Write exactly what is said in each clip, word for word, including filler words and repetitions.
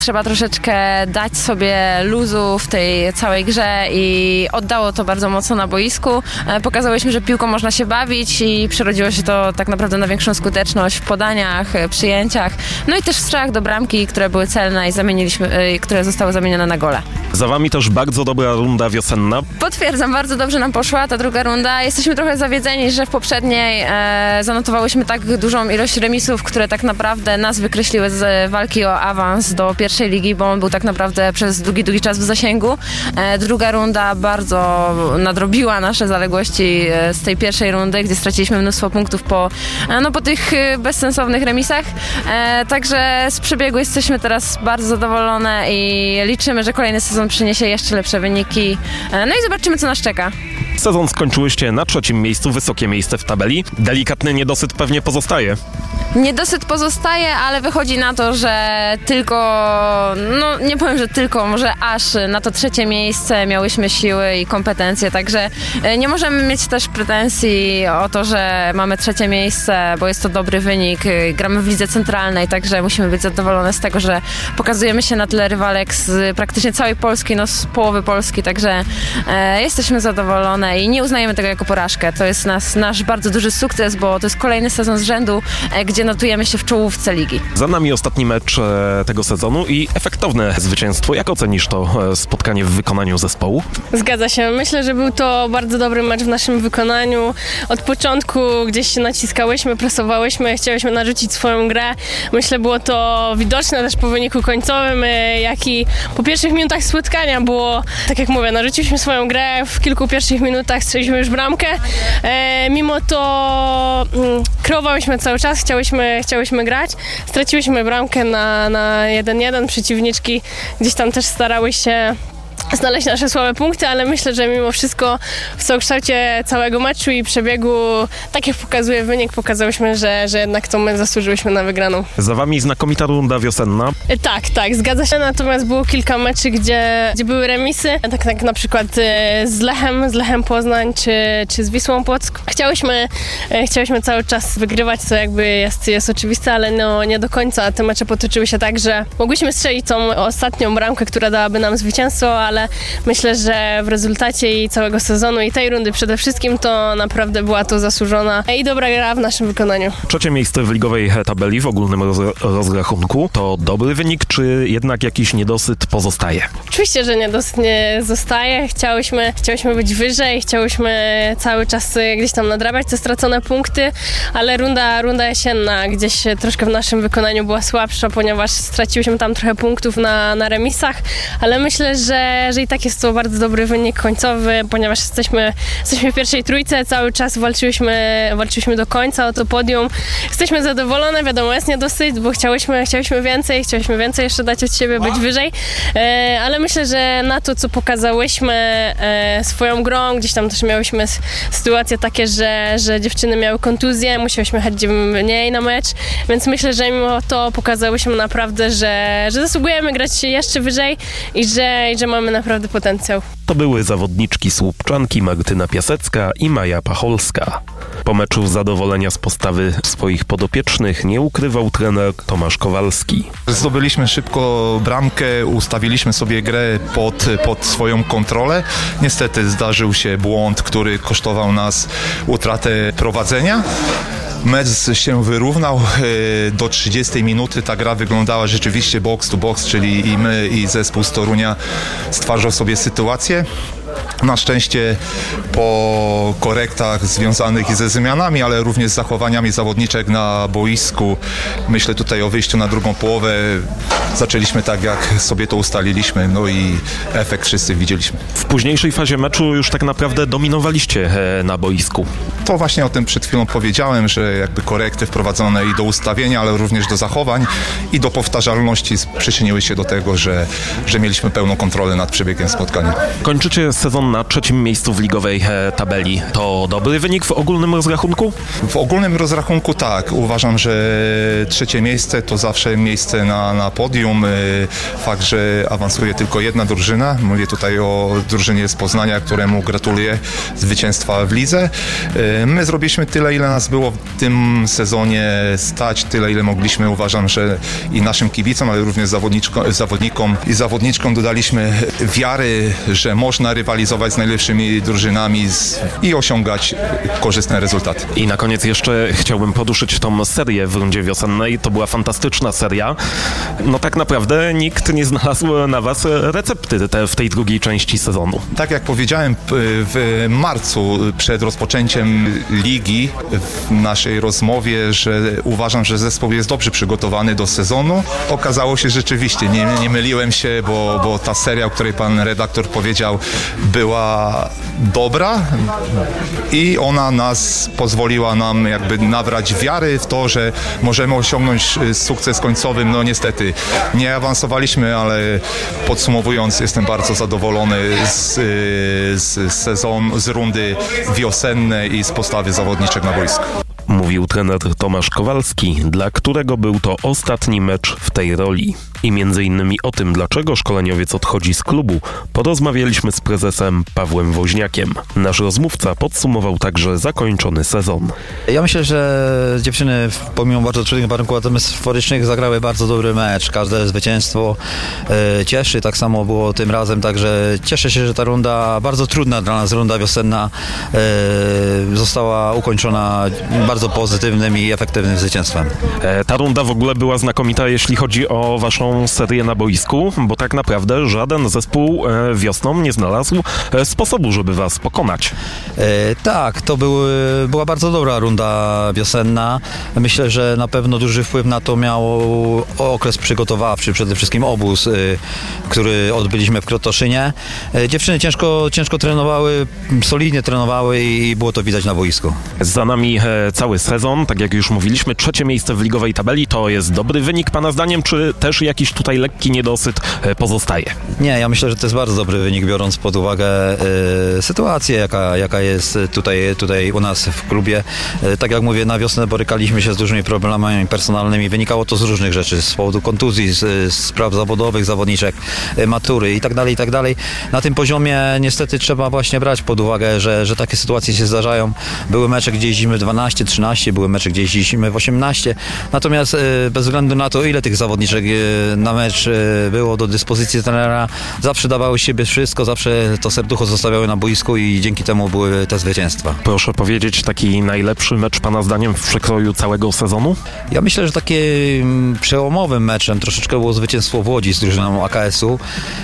Trzeba troszeczkę dać sobie luzu w tej całej grze i oddało to bardzo mocno na boisku. Pokazałyśmy, że piłką można się bawić i przerodziło się to tak naprawdę na większą skuteczność w podaniach, przyjęciach, no i też w strzałach do bramki, które były celne i zamieniliśmy, które zostały zamienione na gole. Za wami też bardzo dobra runda wiosenna. Potwierdzam, bardzo dobrze nam poszła ta druga runda. Jesteśmy trochę zawiedzeni, że w poprzedniej e, zanotowałyśmy tak dużą ilość remisów, które tak naprawdę nas wykreśliły z walki o awans do pierwszej ligi, bo on był tak naprawdę przez długi, długi czas w zasięgu. E, druga runda bardzo nadrobiła nasze zaległości z tej pierwszej rundy, gdzie straciliśmy mnóstwo punktów po, no, po tych bezsensownych remisach. E, także z przebiegu jesteśmy teraz bardzo zadowolone i liczymy, że kolejny sezon przyniesie jeszcze lepsze wyniki. E, no i zobaczymy, co nas czeka. Sezon skończyłyście na trzecim miejscu, wysokie miejsce w tabeli. Delikatny niedosyt pewnie pozostaje. Niedosyt pozostaje, ale wychodzi na to, że tylko, no nie powiem, że tylko, może aż na to trzecie miejsce miałyśmy siły i kompetencje, także nie możemy mieć też pretensji o to, że mamy trzecie miejsce, bo jest to dobry wynik. Gramy w lidze centralnej, także musimy być zadowolone z tego, że pokazujemy się na tle rywalek z praktycznie całej Polski, no z połowy Polski, także e, jesteśmy zadowolone i nie uznajemy tego jako porażkę. To jest nas, nasz bardzo duży sukces, bo to jest kolejny sezon z rzędu, e, gdzie notujemy się w czołówce ligi. Za nami ostatni mecz e, tego sezonu i efektowne zwycięstwo. Jak ocenisz to e, spotkanie w wykonaniu zespołu? Zgadza się. Myślę, że był to bardzo dobry mecz w naszym wykonaniu. Od początku gdzieś się naciskałyśmy, presowałyśmy, chciałyśmy narzucić swoją grę. Myślę, było to widoczne też po wyniku końcowym, e, jak i po pierwszych minutach spotkania było, tak jak mówię, narzuciliśmy swoją grę, w kilku pierwszych minutach strzeliliśmy już bramkę. E, mimo to mm, kreowałyśmy cały czas, chciałyśmy, chciałyśmy grać. Straciłyśmy bramkę na, na jeden jeden. Przeciwniczki gdzieś tam też starały się znaleźć nasze słabe punkty, ale myślę, że mimo wszystko w całokształcie całego meczu i przebiegu, tak jak pokazuje wynik, pokazałyśmy, że, że jednak to my zasłużyłyśmy na wygraną. Za wami znakomita runda wiosenna. Tak, tak, zgadza się, natomiast było kilka meczy, gdzie, gdzie były remisy, tak jak na przykład z Lechem, z Lechem Poznań, czy, czy z Wisłą Płock. Chciałyśmy, chciałyśmy cały czas wygrywać, co jakby jest, jest oczywiste, ale no, nie do końca. Te mecze potoczyły się tak, że mogłyśmy strzelić tą ostatnią bramkę, która dałaby nam zwycięstwo, ale myślę, że w rezultacie i całego sezonu i tej rundy przede wszystkim to naprawdę była to zasłużona i dobra gra w naszym wykonaniu. Trzecie miejsce w ligowej tabeli w ogólnym roz, rozrachunku to dobry wynik, czy jednak jakiś niedosyt pozostaje? Oczywiście, że niedosyt nie zostaje. Chciałyśmy, chciałyśmy być wyżej, chciałyśmy cały czas gdzieś tam nadrabiać te stracone punkty, ale runda, runda jesienna gdzieś troszkę w naszym wykonaniu była słabsza, ponieważ straciłyśmy tam trochę punktów na, na remisach, ale myślę, że, że i tak jest to bardzo dobry wynik końcowy, ponieważ jesteśmy, jesteśmy w pierwszej trójce, cały czas walczyłyśmy, walczyłyśmy do końca o to podium. Jesteśmy zadowolone, wiadomo, jest niedosyt, bo chciałyśmy, chciałyśmy więcej, chciałyśmy więcej jeszcze dać od siebie, być wyżej, e, ale myślę, że na to, co pokazałyśmy e, swoją grą, gdzieś tam też miałyśmy sytuacje takie, że, że dziewczyny miały kontuzję, musiałyśmy chodzić mniej na mecz, więc myślę, że mimo to pokazałyśmy naprawdę, że, że zasługujemy grać jeszcze wyżej i że, i że mamy naprawdę potencjał. To były zawodniczki słupczanki Martyna Piasecka i Maja Pacholska. Po meczu zadowolenia z postawy swoich podopiecznych nie ukrywał trener Tomasz Kowalski. Zdobyliśmy szybko bramkę, ustawiliśmy sobie grę pod, pod swoją kontrolę. Niestety zdarzył się błąd, który kosztował nas utratę prowadzenia. Mecz się wyrównał do trzydziestej minuty. Ta gra wyglądała rzeczywiście box to box, czyli i my, i zespół z Torunia stwarzał sobie sytuację. Na szczęście po korektach związanych i ze zmianami, ale również z zachowaniami zawodniczek na boisku, myślę tutaj o wyjściu na drugą połowę, zaczęliśmy tak, jak sobie to ustaliliśmy, no i efekt wszyscy widzieliśmy. W późniejszej fazie meczu już tak naprawdę dominowaliście na boisku. To właśnie o tym przed chwilą powiedziałem, że jakby korekty wprowadzone i do ustawienia, ale również do zachowań i do powtarzalności przyczyniły się do tego, że, że mieliśmy pełną kontrolę nad przebiegiem spotkania. Kończycie sezon na trzecim miejscu w ligowej e, tabeli. To dobry wynik w ogólnym rozrachunku? W ogólnym rozrachunku tak. Uważam, że trzecie miejsce to zawsze miejsce na, na podium. Fakt, że awansuje tylko jedna drużyna. Mówię tutaj o drużynie z Poznania, któremu gratuluję zwycięstwa w lidze. My zrobiliśmy tyle, ile nas było w tym sezonie stać, tyle, ile mogliśmy. Uważam, że i naszym kibicom, ale również zawodnikom i zawodniczkom dodaliśmy wiary, że można rywalizować z najlepszymi drużynami i osiągać korzystne rezultaty. I na koniec jeszcze chciałbym poruszyć tą serię w rundzie wiosennej. To była fantastyczna seria. No tak naprawdę nikt nie znalazł na was recepty te, w tej drugiej części sezonu. Tak jak powiedziałem w marcu przed rozpoczęciem ligi w naszej rozmowie, że uważam, że zespół jest dobrze przygotowany do sezonu. Okazało się rzeczywiście, nie, nie myliłem się, bo, bo ta seria, o której pan redaktor powiedział, była dobra i ona nas pozwoliła nam jakby nabrać wiary w to, że możemy osiągnąć sukces końcowy. No niestety nie awansowaliśmy, ale podsumowując, jestem bardzo zadowolony z, z sezonu, z rundy wiosennej i z postawy zawodniczek na boisku. Mówił trener Tomasz Kowalski, dla którego był to ostatni mecz w tej roli. I między innymi o tym, dlaczego szkoleniowiec odchodzi z klubu, porozmawialiśmy z prezesem Pawłem Woźniakiem. Nasz rozmówca podsumował także zakończony sezon. Ja myślę, że dziewczyny pomimo bardzo trudnych warunków atmosferycznych zagrały bardzo dobry mecz. Każde zwycięstwo e, cieszy, tak samo było tym razem, także cieszę się, że ta runda, bardzo trudna dla nas runda wiosenna e, została ukończona bardzo pozytywnym i efektywnym zwycięstwem. E, ta runda w ogóle była znakomita, jeśli chodzi o waszą serię na boisku, bo tak naprawdę żaden zespół e, wiosną nie znalazł e, sposobu, żeby was pokonać. E, tak, to był, była bardzo dobra runda wiosenna. Myślę, że na pewno duży wpływ na to miał okres przygotowawczy, przede wszystkim obóz, e, który odbyliśmy w Krotoszynie. E, dziewczyny ciężko, ciężko trenowały, solidnie trenowały i było to widać na boisku. Za nami e, cały sezon, tak jak już mówiliśmy, trzecie miejsce w ligowej tabeli, to jest dobry wynik pana zdaniem, czy też jakiś tutaj lekki niedosyt e, pozostaje? Nie, ja myślę, że to jest bardzo dobry wynik, biorąc pod uwagę e, sytuację, jaka, jaka jest tutaj, tutaj u nas w klubie. E, tak jak mówię, na wiosnę borykaliśmy się z dużymi problemami personalnymi. Wynikało to z różnych rzeczy, z powodu kontuzji, z, z spraw zawodowych, zawodniczek, e, matury i tak dalej, i tak dalej. Na tym poziomie niestety trzeba właśnie brać pod uwagę, że, że takie sytuacje się zdarzają. Były mecze, gdzie jeździmy dwanaście, trzynaście, były mecze, gdzie jeździliśmy w osiemnaście. Natomiast e, bez względu na to, ile tych zawodniczek e, na mecz było do dyspozycji trenera, zawsze dawały siebie wszystko, zawsze to serducho zostawiały na boisku i dzięki temu były te zwycięstwa. Proszę powiedzieć, taki najlepszy mecz pana zdaniem w przekroju całego sezonu? Ja myślę, że takim przełomowym meczem troszeczkę było zwycięstwo w Łodzi z drużyną A K S-u.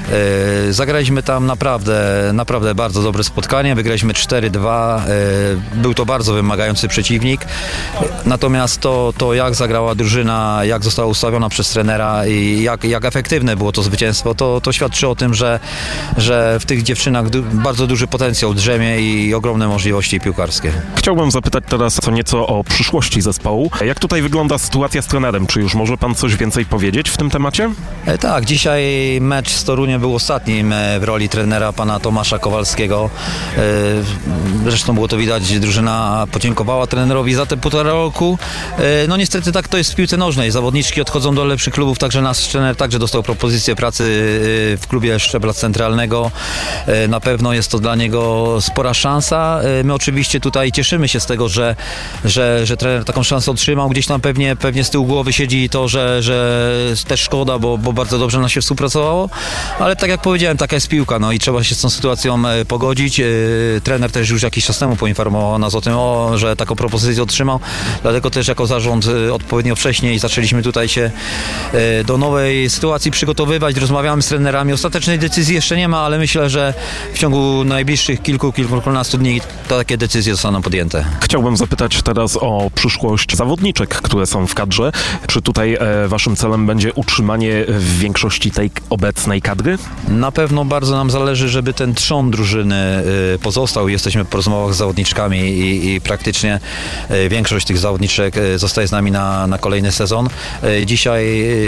E, zagraliśmy tam naprawdę, naprawdę bardzo dobre spotkanie, wygraliśmy cztery dwa. E, był to bardzo wymagający przeciwnik, natomiast to, to jak zagrała drużyna, jak została ustawiona przez trenera i jak, jak efektywne było to zwycięstwo, to, to świadczy o tym, że, że w tych dziewczynach du- bardzo duży potencjał drzemie i ogromne możliwości piłkarskie. Chciałbym zapytać teraz co nieco o przyszłości zespołu. Jak tutaj wygląda sytuacja z trenerem? Czy już może pan coś więcej powiedzieć w tym temacie? E, tak, dzisiaj mecz z Toruniem był ostatnim e, w roli trenera pana Tomasza Kowalskiego. E, zresztą było to widać, drużyna podziękowała trenerowi za te półtora roku. E, no niestety tak to jest w piłce nożnej. Zawodniczki odchodzą do lepszych klubów, także nasz trener także dostał propozycję pracy w klubie szczebla centralnego. Na pewno jest to dla niego spora szansa. My oczywiście tutaj cieszymy się z tego, że, że, że trener taką szansę otrzymał. Gdzieś tam pewnie, pewnie z tyłu głowy siedzi to, że, że też szkoda, bo, bo bardzo dobrze nam się współpracowało, ale tak jak powiedziałem, taka jest piłka, no i trzeba się z tą sytuacją pogodzić. Trener też już jakiś czas temu poinformował nas o tym, o, że taką propozycję otrzymał, dlatego też jako zarząd odpowiednio wcześniej zaczęliśmy tutaj się do nowej sytuacji przygotowywać, rozmawiamy z trenerami. Ostatecznej decyzji jeszcze nie ma, ale myślę, że w ciągu najbliższych kilku, kilkunastu dni takie decyzje zostaną podjęte. Chciałbym zapytać teraz o przyszłość zawodniczek, które są w kadrze. Czy tutaj e, waszym celem będzie utrzymanie w większości tej obecnej kadry? Na pewno bardzo nam zależy, żeby ten trzon drużyny y, pozostał. Jesteśmy po rozmowach z zawodniczkami i, i praktycznie y, większość tych zawodniczek y, zostaje z nami na, na kolejny sezon. Y, dzisiaj y, to też był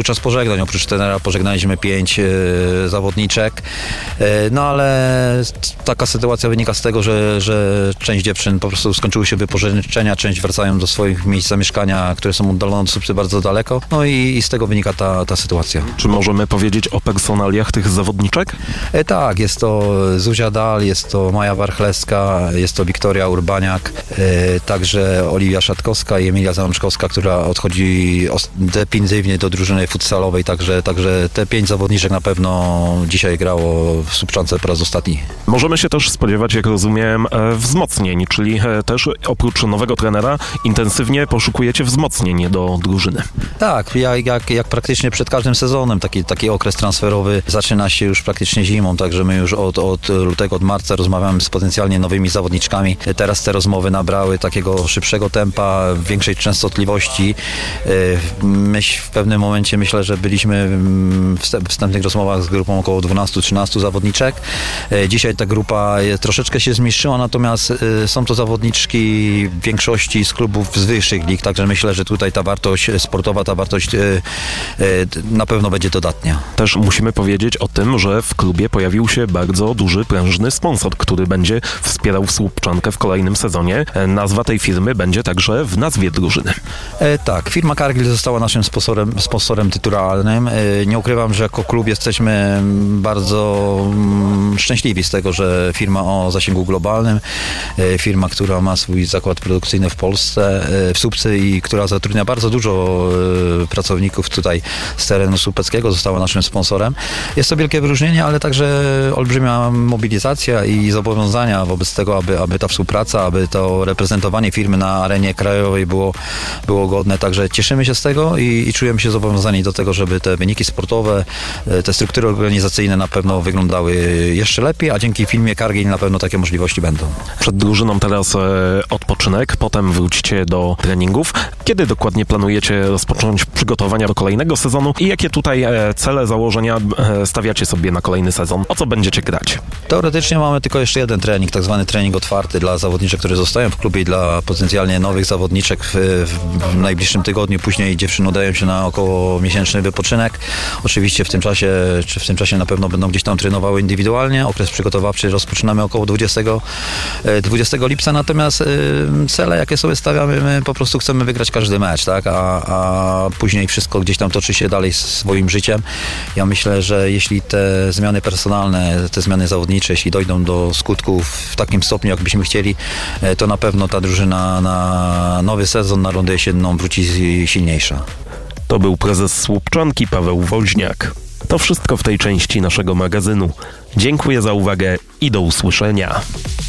czas pożegnań. Oprócz trenera pożegnaliśmy pięć e, zawodniczek. E, no ale taka sytuacja wynika z tego, że, że część dziewczyn po prostu skończyły się wypożyczenia, część wracają do swoich miejsc zamieszkania, które są oddalone od Słupcy bardzo daleko. No i, i z tego wynika ta, ta sytuacja. Czy możemy powiedzieć o personaliach tych zawodniczek? E, tak, jest to Zuzia Dal, jest to Maja Warchlewska, jest to Wiktoria Urbaniak, e, także Oliwia Szatkowska i Emilia Zamczkowska, która odchodzi definitywnie do drużyny futsalowej, także, także te pięć zawodniczek na pewno dzisiaj grało w Słupczance po raz ostatni. Możemy się też spodziewać, jak rozumiem, wzmocnień, czyli też oprócz nowego trenera intensywnie poszukujecie wzmocnień do drużyny. Tak, jak, jak, jak praktycznie przed każdym sezonem taki, taki okres transferowy zaczyna się już praktycznie zimą, także my już od, od lutego, od marca rozmawiamy z potencjalnie nowymi zawodniczkami. Teraz te rozmowy nabrały takiego szybszego tempa, większej częstotliwości. Myśl, w pewnym momencie myślę, że byliśmy w wstępnych rozmowach z grupą około dwanaście trzynaście zawodniczek. Dzisiaj ta grupa troszeczkę się zmniejszyła, natomiast są to zawodniczki w większości z klubów z wyższych lig, także myślę, że tutaj ta wartość sportowa, ta wartość na pewno będzie dodatnia. Też musimy powiedzieć o tym, że w klubie pojawił się bardzo duży, prężny sponsor, który będzie wspierał Słupczankę w kolejnym sezonie. Nazwa tej firmy będzie także w nazwie drużyny. E, tak, firma Cargill została naszym sponsorem, sponsorem tytularnym. E, nie ukrywam, że jako klub jesteśmy bardzo mm, szczęśliwi z tego, że firma o zasięgu globalnym, e, firma, która ma swój zakład produkcyjny w Polsce, e, w Słupcy i która zatrudnia bardzo dużo e, pracowników tutaj z terenu słupeckiego, została naszym sponsorem. Jest to wielkie wyróżnienie, ale także olbrzymia mobilizacja i zobowiązania wobec tego, aby, aby ta współpraca, aby to reprezentowanie firmy na arenie krajowej było, było godne. Także cieszymy się z tego i, i czujemy się zobowiązani do tego, żeby te wyniki sportowe, te struktury organizacyjne na pewno wyglądały jeszcze lepiej, a dzięki firmie Cargill na pewno takie możliwości będą. Przed drużyną teraz e, odpoczynek, potem wrócicie do treningów. Kiedy dokładnie planujecie rozpocząć przygotowania do kolejnego sezonu i jakie tutaj e, cele, założenia e, stawiacie sobie na kolejny sezon? O co będziecie grać? Teoretycznie mamy tylko jeszcze jeden trening, tak zwany trening otwarty dla zawodniczek, które zostają w klubie i dla potencjalnie nowych zawodniczek w, w, w najbliższym tygodniu. Później dziewczyny udają się na około miesięczny wypoczynek. Oczywiście w tym czasie, czy w tym czasie na pewno będą gdzieś tam trenowały indywidualnie. Okres przygotowawczy rozpoczynamy około dwudziestego lipca, natomiast cele, jakie sobie stawiamy, my po prostu chcemy wygrać każdy mecz, tak? A, a później wszystko gdzieś tam toczy się dalej swoim życiem. Ja myślę, że jeśli te zmiany personalne, te zmiany zawodnicze, jeśli dojdą do skutków w takim stopniu, jak byśmy chcieli, to na pewno ta drużyna na nowy sezon, na rundę jesienną wróci silniejsza. To był prezes Słupczanki Paweł Woźniak. To wszystko w tej części naszego magazynu. Dziękuję za uwagę i do usłyszenia.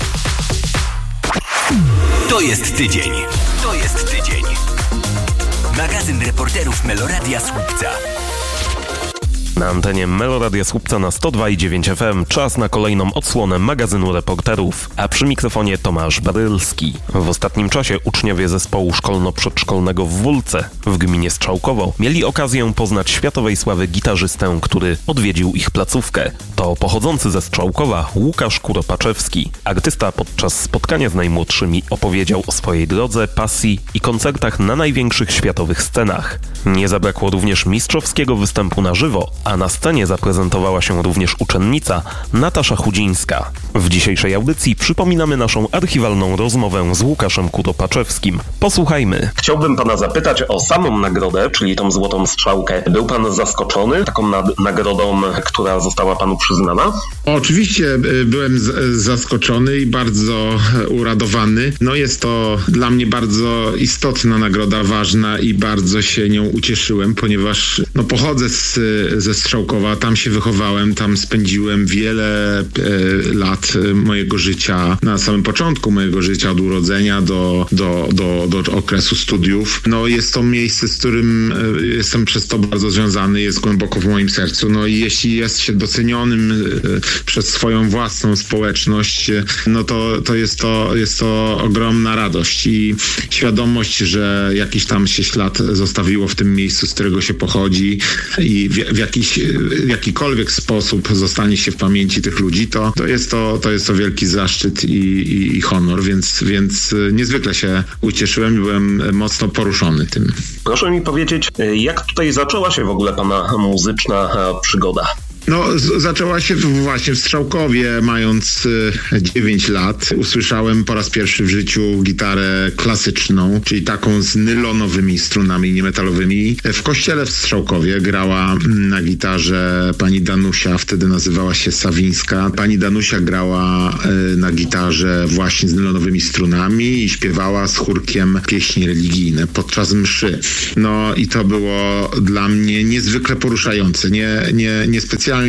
To jest tydzień. To jest tydzień. Magazyn reporterów Meloradia Słupca. Na antenie Meloradia Słupca na sto dwa i dziewięć F M czas na kolejną odsłonę magazynu reporterów, a przy mikrofonie Tomasz Barylski. W ostatnim czasie uczniowie zespołu szkolno-przedszkolnego w Wólce w gminie Strzałkowo mieli okazję poznać światowej sławy gitarzystę, który odwiedził ich placówkę. To pochodzący ze Strzałkowa Łukasz Kuropaczewski. Artysta podczas spotkania z najmłodszymi opowiedział o swojej drodze, pasji i koncertach na największych światowych scenach. Nie zabrakło również mistrzowskiego występu na żywo, a na scenie zaprezentowała się również uczennica Natasza Chudzińska. W dzisiejszej audycji przypominamy naszą archiwalną rozmowę z Łukaszem Kuropaczewskim. Posłuchajmy. Chciałbym pana zapytać o samą nagrodę, czyli tą złotą strzałkę. Był pan zaskoczony taką nad- nagrodą, która została panu przyznana? Oczywiście byłem z- zaskoczony i bardzo uradowany. No jest to dla mnie bardzo istotna nagroda, ważna i bardzo się nią ucieszyłem, ponieważ no, pochodzę z, ze Strzałkowa, tam się wychowałem, tam spędziłem wiele e, lat mojego życia, na samym początku mojego życia, od urodzenia do, do, do, do okresu studiów. No jest to miejsce, z którym e, jestem przez to bardzo związany, jest głęboko w moim sercu. No i jeśli jest się docenionym e, przez swoją własną społeczność, e, no to, to, jest to jest to ogromna radość i świadomość, że jakiś tam się ślad zostawiło w tym miejscu, z którego się pochodzi i w, w jakiś jakiś, w jakikolwiek sposób zostanie się w pamięci tych ludzi, to, to, jest, to, to jest to wielki zaszczyt i, i, i honor, więc, więc niezwykle się ucieszyłem i byłem mocno poruszony tym. Proszę mi powiedzieć, jak tutaj zaczęła się w ogóle pana muzyczna przygoda? No, z- zaczęła się właśnie w Strzałkowie, mając y, dziewięć lat. Usłyszałem po raz pierwszy w życiu gitarę klasyczną, czyli taką z nylonowymi strunami, nie metalowymi. W kościele w Strzałkowie grała na gitarze pani Danusia, wtedy nazywała się Sawińska. Pani Danusia grała y, na gitarze właśnie z nylonowymi strunami i śpiewała z chórkiem pieśni religijne podczas mszy. No i to było dla mnie niezwykle poruszające. Nie, nie, nie specjalnie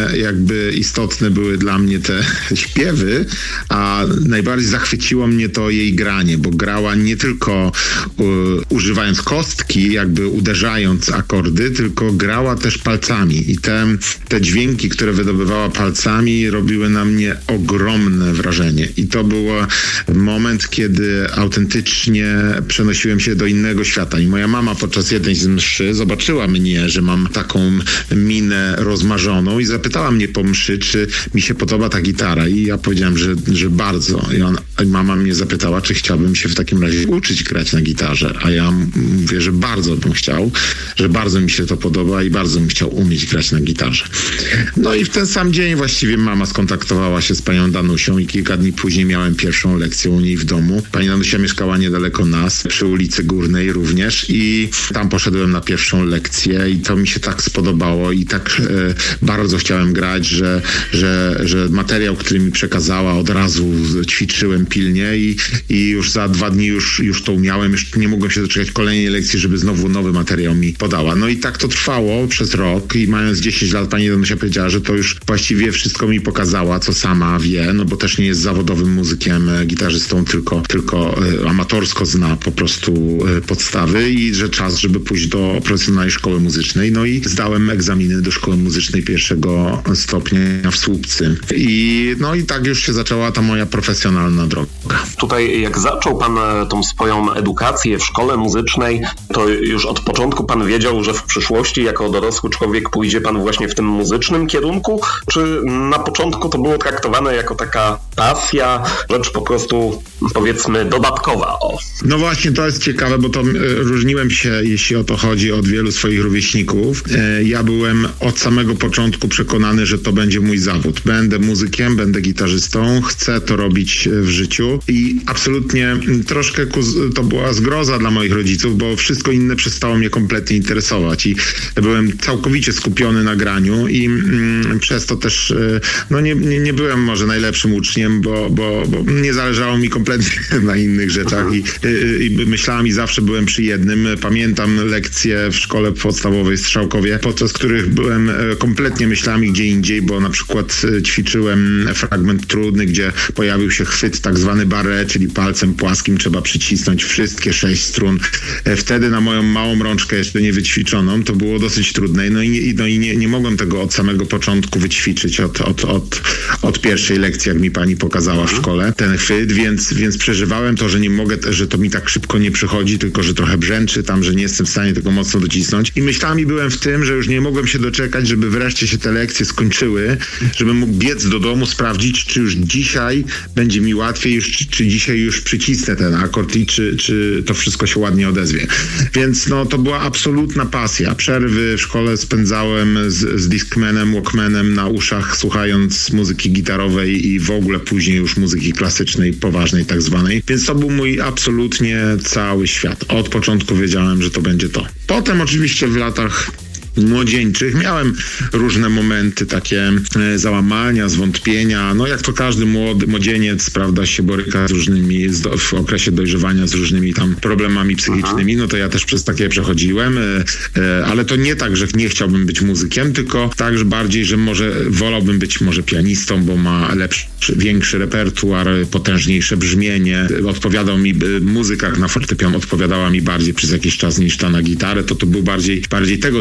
jakby istotne były dla mnie te śpiewy, a najbardziej zachwyciło mnie to jej granie, bo grała nie tylko uh, używając kostki, jakby uderzając akordy, tylko grała też palcami i te, te dźwięki, które wydobywała palcami, robiły na mnie ogromne wrażenie i to był moment, kiedy autentycznie przenosiłem się do innego świata i moja mama podczas jednej z mszy zobaczyła mnie, że mam taką minę rozmarzoną i zapytała mnie po mszy, czy mi się podoba ta gitara i ja powiedziałem, że, że bardzo. I, on, i mama mnie zapytała, czy chciałbym się w takim razie uczyć grać na gitarze, a ja mówię, że bardzo bym chciał, że bardzo mi się to podoba i bardzo bym chciał umieć grać na gitarze. No i w ten sam dzień właściwie mama skontaktowała się z panią Danusią i kilka dni później miałem pierwszą lekcję u niej w domu. Pani Danusia mieszkała niedaleko nas, przy ulicy Górnej również i tam poszedłem na pierwszą lekcję i to mi się tak spodobało i tak e, bardzo chciałem grać, że, że, że materiał, który mi przekazała, od razu ćwiczyłem pilnie i, i już za dwa dni już, już to umiałem, już nie mogłem się doczekać kolejnej lekcji, żeby znowu nowy materiał mi podała. No i tak to trwało przez rok i mając dziesięć lat pani Danusia powiedziała, że to już właściwie wszystko mi pokazała, co sama wie, no bo też nie jest zawodowym muzykiem, gitarzystą, tylko, tylko amatorsko zna po prostu podstawy i że czas, żeby pójść do profesjonalnej szkoły muzycznej. No i zdałem egzaminy do szkoły muzycznej pierwszego stopnia w Słupcy. I no i tak już się zaczęła ta moja profesjonalna droga. Tutaj jak zaczął pan tą swoją edukację w szkole muzycznej, to już od początku pan wiedział, że w przyszłości jako dorosły człowiek pójdzie pan właśnie w tym muzycznym kierunku? Czy na początku to było traktowane jako taka pasja, rzecz po prostu powiedzmy dodatkowa? O. No właśnie, to jest ciekawe, bo to różniłem się, jeśli o to chodzi, od wielu swoich rówieśników. Ja byłem od samego początku przekonany, że to będzie mój zawód. Będę muzykiem, będę gitarzystą, chcę to robić w życiu i absolutnie troszkę to była zgroza dla moich rodziców, bo wszystko inne przestało mnie kompletnie interesować i byłem całkowicie skupiony na graniu i mm, przez to też no nie, nie, nie byłem może najlepszym uczniem, bo, bo, bo nie zależało mi kompletnie na innych rzeczach i, i, i myślałem i zawsze byłem przy jednym. Pamiętam lekcje w szkole podstawowej w Strzałkowie, podczas których byłem kompletnie myślami gdzie indziej, bo na przykład ćwiczyłem fragment trudny, gdzie pojawił się chwyt tak zwany barre, czyli palcem płaskim trzeba przycisnąć wszystkie sześć strun. Wtedy na moją małą rączkę jeszcze nie wyćwiczoną to było dosyć trudne. No i, nie, no i nie, nie mogłem tego od samego początku wyćwiczyć, od, od, od, od pierwszej lekcji, jak mi pani pokazała w szkole, ten chwyt, więc, więc przeżywałem to, że nie mogę, że to mi tak szybko nie przychodzi, tylko że trochę brzęczy tam, że nie jestem w stanie tego mocno docisnąć. I myślami byłem w tym, że już nie mogłem się doczekać, żeby wreszcie się te lekcje skończyły, żebym mógł biec do domu, sprawdzić, czy już dzisiaj będzie mi łatwiej, już, czy, czy dzisiaj już przycisnę ten akord i czy, czy to wszystko się ładnie odezwie. Więc no to była absolutna pasja. Przerwy w szkole spędzałem z, z Discmanem, Walkmanem na uszach, słuchając muzyki gitarowej i w ogóle później już muzyki klasycznej, poważnej tak zwanej. Więc to był mój absolutnie cały świat. Od początku wiedziałem, że to będzie to. Potem oczywiście w latach młodzieńczych miałem różne momenty, takie załamania, zwątpienia. No jak to każdy młody, młodzieniec, prawda, się boryka z różnymi, w okresie dojrzewania z różnymi tam problemami psychicznymi, no to ja też przez takie przechodziłem, ale to nie tak, że nie chciałbym być muzykiem, tylko tak, że bardziej, że może wolałbym być może pianistą, bo ma lepszy, większy repertuar, potężniejsze brzmienie. Odpowiadał mi, muzyka na fortepian odpowiadała mi bardziej przez jakiś czas niż ta na gitarę, to to był bardziej, bardziej tego typu roz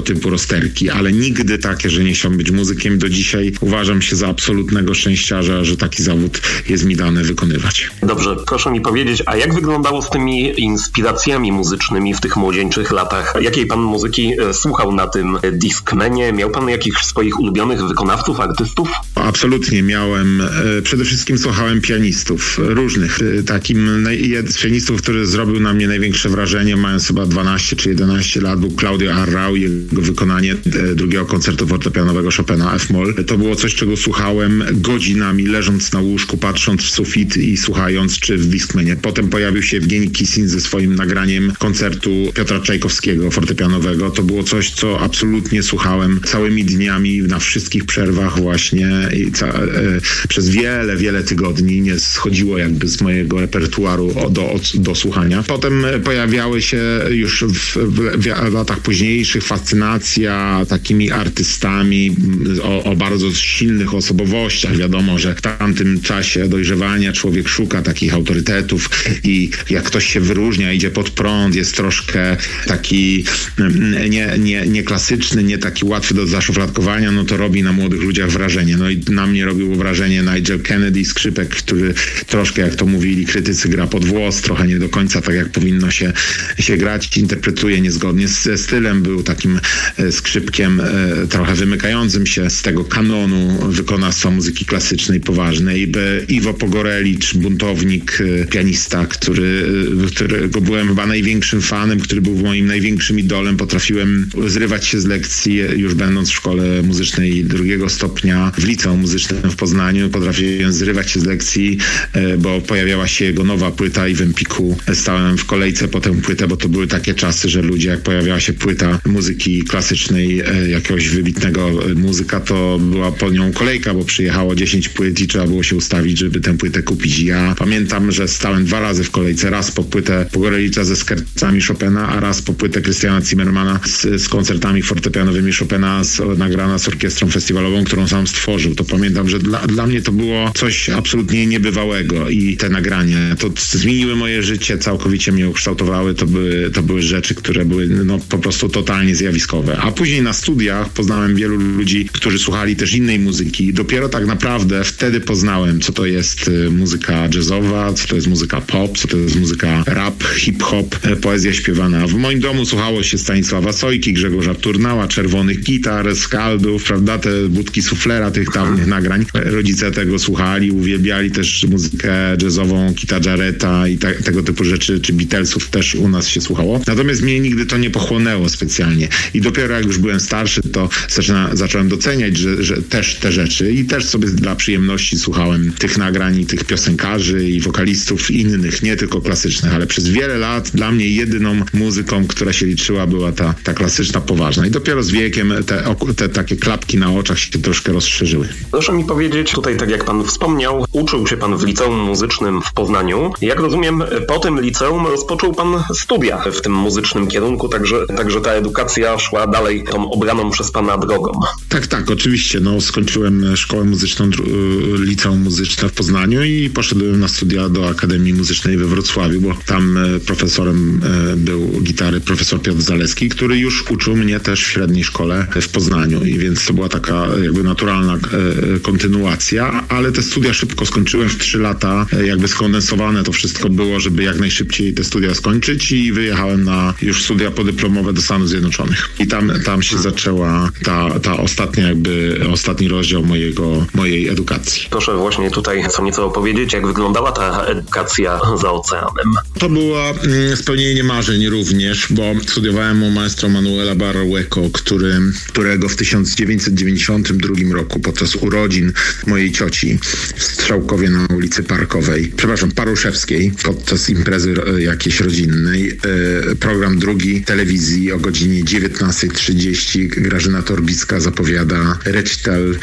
rozterki, ale nigdy takie, że nie chciałbym być muzykiem. Do dzisiaj uważam się za absolutnego szczęściarza, że taki zawód jest mi dane wykonywać. Dobrze, proszę mi powiedzieć, a jak wyglądało z tymi inspiracjami muzycznymi w tych młodzieńczych latach? Jakiej pan muzyki słuchał na tym Discmanie? Miał pan jakichś swoich ulubionych wykonawców, artystów? Absolutnie miałem. Przede wszystkim słuchałem pianistów różnych. Takim z pianistów, który zrobił na mnie największe wrażenie, mając chyba dwanaście czy jedenaście lat, był Claudio Arrau, jego wykonanie drugiego koncertu fortepianowego Chopina F-moll. To było coś, czego słuchałem godzinami, leżąc na łóżku, patrząc w sufit i słuchając, czy w Discmanie. Potem pojawił się Evgeni Kissin ze swoim nagraniem koncertu Piotra Czajkowskiego fortepianowego. To było coś, co absolutnie słuchałem całymi dniami, na wszystkich przerwach właśnie i ca- e, przez wiele, wiele tygodni nie schodziło jakby z mojego repertuaru do, do słuchania. Potem pojawiały się już w, w, w latach późniejszych fascynacja takimi artystami o, o bardzo silnych osobowościach. Wiadomo, że w tamtym czasie dojrzewania człowiek szuka takich autorytetów i jak ktoś się wyróżnia, idzie pod prąd, jest troszkę taki nie, nie, nie klasyczny, nie taki łatwy do zaszufladkowania, no to robi na młodych ludziach wrażenie. No i na mnie robiło wrażenie Nigel Kennedy, skrzypek, który troszkę, jak to mówili krytycy, gra pod włos, trochę nie do końca tak, jak powinno się, się grać, interpretuje niezgodnie z stylem, był takim skrzypkiem e, trochę wymykającym się z tego kanonu wykonawstwa muzyki klasycznej poważnej. Iwo Pogorelicz, buntownik, pianista, który, którego byłem chyba największym fanem, który był moim największym idolem. Potrafiłem zrywać się z lekcji już będąc w szkole muzycznej drugiego stopnia w liceum muzycznym w Poznaniu. Potrafiłem zrywać się z lekcji, bo pojawiała się jego nowa płyta i w Empiku stałem w kolejce po tę płytę, bo to były takie czasy, że ludzie, jak pojawiała się płyta muzyki klasycznej jakiegoś wybitnego muzyka, to była po nią kolejka, bo przyjechało dziesięć płyt i trzeba było się ustawić, żeby tę płytę kupić. Ja pamiętam, że stałem dwa razy w kolejce, raz po płytę Pogorelicza ze skercami Chopina, a raz po płytę Christiana Zimmermana z, z koncertami fortepianowymi Chopina, z, nagrana z orkiestrą festiwalową, którą sam stworzył. To pamiętam, że dla, dla mnie to było coś absolutnie niebywałego i te nagrania, to zmieniły moje życie, całkowicie mnie ukształtowały. To były, to były rzeczy, które były no, po prostu totalnie zjawiskowe. A później na studiach poznałem wielu ludzi, którzy słuchali też innej muzyki. Dopiero tak naprawdę wtedy poznałem, co to jest muzyka jazzowa, co to jest muzyka pop, co to jest muzyka rap, hip-hop, poezja śpiewana. W moim domu słuchało się Stanisława Sojki, Grzegorza Turnała, Czerwonych Gitar, Skaldów, prawda, te budki suflera, tych dawnych nagrań. Rodzice tego słuchali, uwielbiali też muzykę jazzową, Kita Jarretta i te, tego typu rzeczy, czy Beatlesów też u nas się słuchało. Natomiast mnie nigdy to nie pochłonęło specjalnie. I dopiero jak już byłem starszy, to zaczyna, zacząłem doceniać, że, że też te rzeczy i też sobie dla przyjemności słuchałem tych nagrań i tych piosenkarzy i wokalistów innych, nie tylko klasycznych, ale przez wiele lat dla mnie jedyną muzyką, która się liczyła, była ta, ta klasyczna, poważna. I dopiero z wiekiem te, te takie klapki na oczach się troszkę rozszerzyły. Proszę mi powiedzieć, tutaj tak jak pan wspomniał, uczył się pan w liceum muzycznym w Poznaniu. Jak rozumiem, po tym liceum rozpoczął pan studia w tym muzycznym kierunku, także, także ta edukacja szła dalej tą obraną przez pana drogą. Tak, tak, oczywiście. No, skończyłem szkołę muzyczną, liceum muzyczne w Poznaniu i poszedłem na studia do Akademii Muzycznej we Wrocławiu, bo tam profesorem był gitary profesor Piotr Zaleski, który już uczył mnie też w średniej szkole w Poznaniu i więc to była taka jakby naturalna kontynuacja, ale te studia szybko skończyłem w trzy lata, jakby skondensowane to wszystko było, żeby jak najszybciej te studia skończyć i wyjechałem na już studia podyplomowe do Stanów Zjednoczonych. I tam, tam się zaczęła ta, ta ostatnia jakby, ostatni rozdział mojego, mojej edukacji. Proszę właśnie tutaj co nieco opowiedzieć, jak wyglądała ta edukacja za oceanem. To było mm, spełnienie marzeń również, bo studiowałem u maestro Manuela Barroweco, który, którego w tysiąc dziewięćset dziewięćdziesiątym drugim roku podczas urodzin mojej cioci w Strzałkowie na ulicy Parkowej, przepraszam, Paruszewskiej, podczas imprezy jakiejś rodzinnej, program drugi telewizji o godzinie dziewiętnasta trzydzieści Grażyna Torbicka zapowiada recital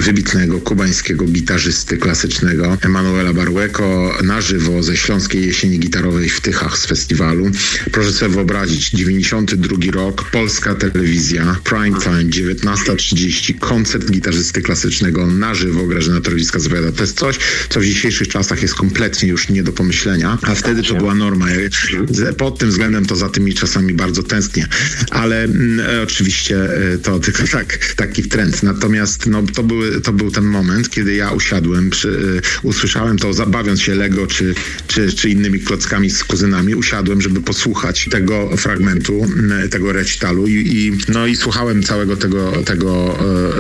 wybitnego kubańskiego gitarzysty klasycznego Emanuela Barueco na żywo ze Śląskiej Jesieni Gitarowej w Tychach z festiwalu. Proszę sobie wyobrazić, dziewięćdziesiąty drugi rok, polska telewizja, prime time, dziewiętnasta trzydzieści, koncert gitarzysty klasycznego na żywo, Grażyna Torowicka zapowiada. To jest coś, co w dzisiejszych czasach jest kompletnie już nie do pomyślenia, a wtedy to była norma. Pod tym względem to za tymi czasami bardzo tęsknię, ale mm, oczywiście to tylko tak, taki trend. Natomiast no, to, były, to był ten moment, kiedy ja usiadłem, przy, usłyszałem to, bawiąc się Lego czy, czy, czy innymi klockami z kuzynami, usiadłem, żeby posłuchać tego fragmentu, tego recitalu i, i, no, i słuchałem całego tego, tego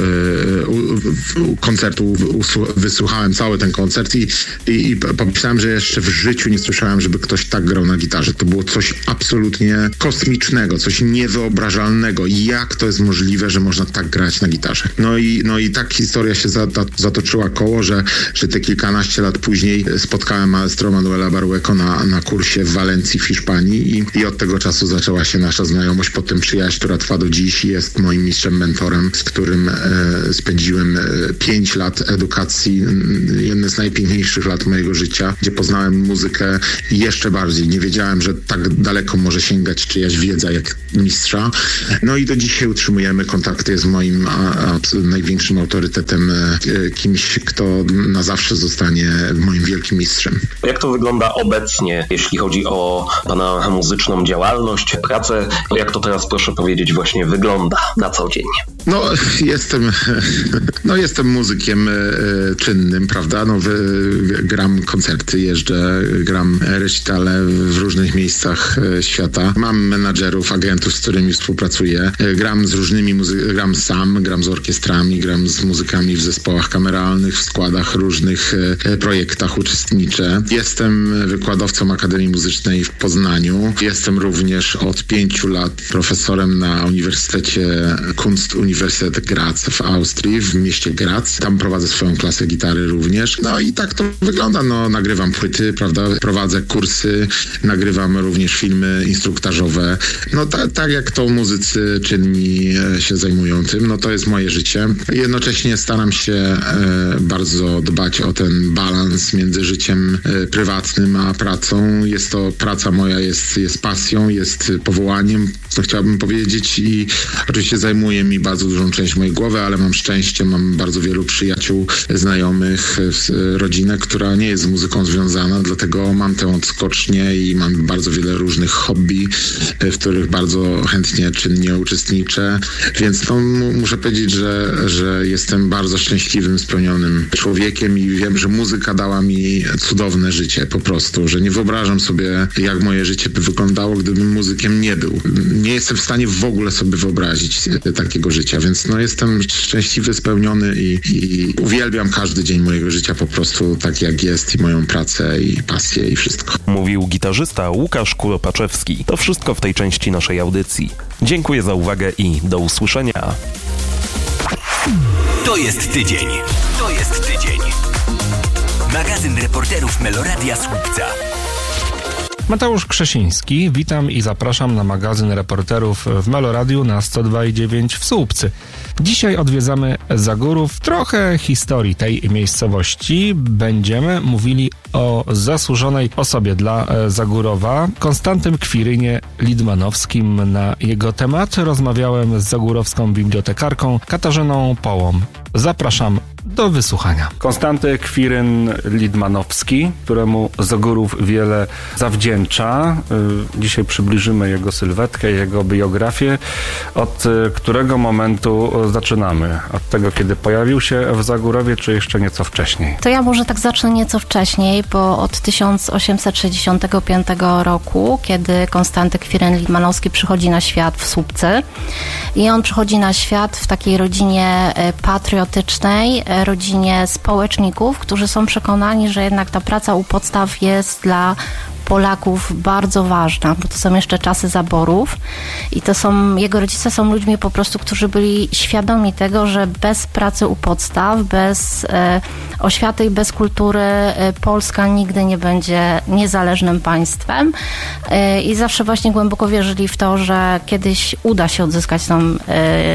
e, e, koncertu, wysłuchałem cały ten koncert i, i, i pomyślałem, że jeszcze w życiu nie słyszałem, żeby ktoś tak grał na gitarze. To było coś absolutnie kosmicznego, coś niewyobrażalnego. Jak to jest możliwe, że można tak grać na gitarze? No i, no i tak historia się zatoczyła koło, że, że te kilkanaście lat później spotkałem maestro Manuela Barueco na, na kursie w Walencji w Hiszpanii i, i od tego czasu zaczęła się nasza znajomość, potem przyjaźń, która trwa do dziś i jest moim mistrzem, mentorem, z którym e, spędziłem pięć lat edukacji, jedne z najpiękniejszych lat mojego życia, gdzie poznałem muzykę jeszcze bardziej. Nie wiedziałem, że tak daleko może sięgać czyjaś wiedza jak mistrza. No i do dzisiaj utrzymujemy kontakty, jest moim a, a, największym autorytetem, e, kimś, kto na zawsze zostanie moim wielkim mistrzem. Jak to wygląda obecnie, jeśli chodzi o pana muzyczną działalność, pracę? Jak to teraz, proszę powiedzieć, właśnie wygląda na co dzień? No, jestem, no, jestem muzykiem e, czynnym, prawda? No, wy, gram koncerty, jeżdżę, gram recitale w różnych miejscach e, świata. Mam menadżerów, agentów, z którymi współpracuję. E, gram z różnymi muzy- gram sam, gram z orkiestrami, gram z muzykami w zespołach kameralnych, w składach różnych e, projektach uczestniczę. Jestem wykładowcą Akademii Muzycznej w Poznaniu. Jestem również od pięciu lat profesorem na Uniwersytecie Kunstuniversität Graz w Austrii, w mieście Graz. Tam prowadzę swoją klasę gitary również. No i tak to wygląda. No, nagrywam płyty, prawda? Prowadzę kursy, nagrywam również filmy instruktażowe. No tak, tak jak to muzycy czynni się zajmują tym, no to jest moje życie. Jednocześnie staram się e, bardzo dbać o ten balans między życiem e, prywatnym a pracą. Jest to praca moja, jest, jest pasją, jest powołaniem, co chciałbym powiedzieć i oczywiście zajmuje mi bardzo dużą część mojej głowy, ale mam szczęście, mam bardzo wielu przyjaciół, znajomych, rodzinę, która nie jest z muzyką związana, dlatego mam tę odskocznię i mam bardzo wiele różnych hobby, w których bardzo chętnie, czynnie uczestniczę, więc no, muszę powiedzieć, że, że jestem bardzo szczęśliwym, spełnionym człowiekiem i wiem, że muzyka dała mi cudowne życie po prostu, że nie wyobrażam sobie, jak moje życie by wyglądało, gdybym muzykiem nie był. Nie jestem w stanie w ogóle sobie wyobrazić takiego życia, więc no jestem szczęśliwy, spełniony i, i uwielbiam każdy dzień mojego życia po prostu tak jak jest i moją pracę i pasję i wszystko. Mówił gitarzysta Łukasz Kuropaczewski. To wszystko w tej części naszej audycji. Dziękuję za uwagę i do usłyszenia. To jest tydzień. To jest tydzień. Magazyn reporterów Meloradia Słupca. Mateusz Krzesiński, witam i zapraszam na magazyn reporterów w Meloradiu na sto dwa i dziewięć w Słupcy. Dzisiaj odwiedzamy Zagórów, trochę historii tej miejscowości. Będziemy mówili o zasłużonej osobie dla Zagórowa, Konstantym Kwirynie Lidmanowskim. Na jego temat rozmawiałem z zagórowską bibliotekarką Katarzyną Połą. Zapraszam do wysłuchania. Konstanty Kwiryn Lidmanowski, któremu Zagórów wiele zawdzięcza. Dzisiaj przybliżymy jego sylwetkę, jego biografię. Od którego momentu zaczynamy? Od tego, kiedy pojawił się w Zagórowie, czy jeszcze nieco wcześniej? To ja może tak zacznę nieco wcześniej, bo od tysiąc osiemset sześćdziesiątego piątego roku, kiedy Konstanty Kwiryn Lidmanowski przychodzi na świat w Słupcy i on przychodzi na świat w takiej rodzinie patriotycznej, rodzinie społeczników, którzy są przekonani, że jednak ta praca u podstaw jest dla Polaków bardzo ważna, bo to są jeszcze czasy zaborów i to są, jego rodzice są ludźmi po prostu, którzy byli świadomi tego, że bez pracy u podstaw, bez e, oświaty i bez kultury e, Polska nigdy nie będzie niezależnym państwem e, i zawsze właśnie głęboko wierzyli w to, że kiedyś uda się odzyskać tą e,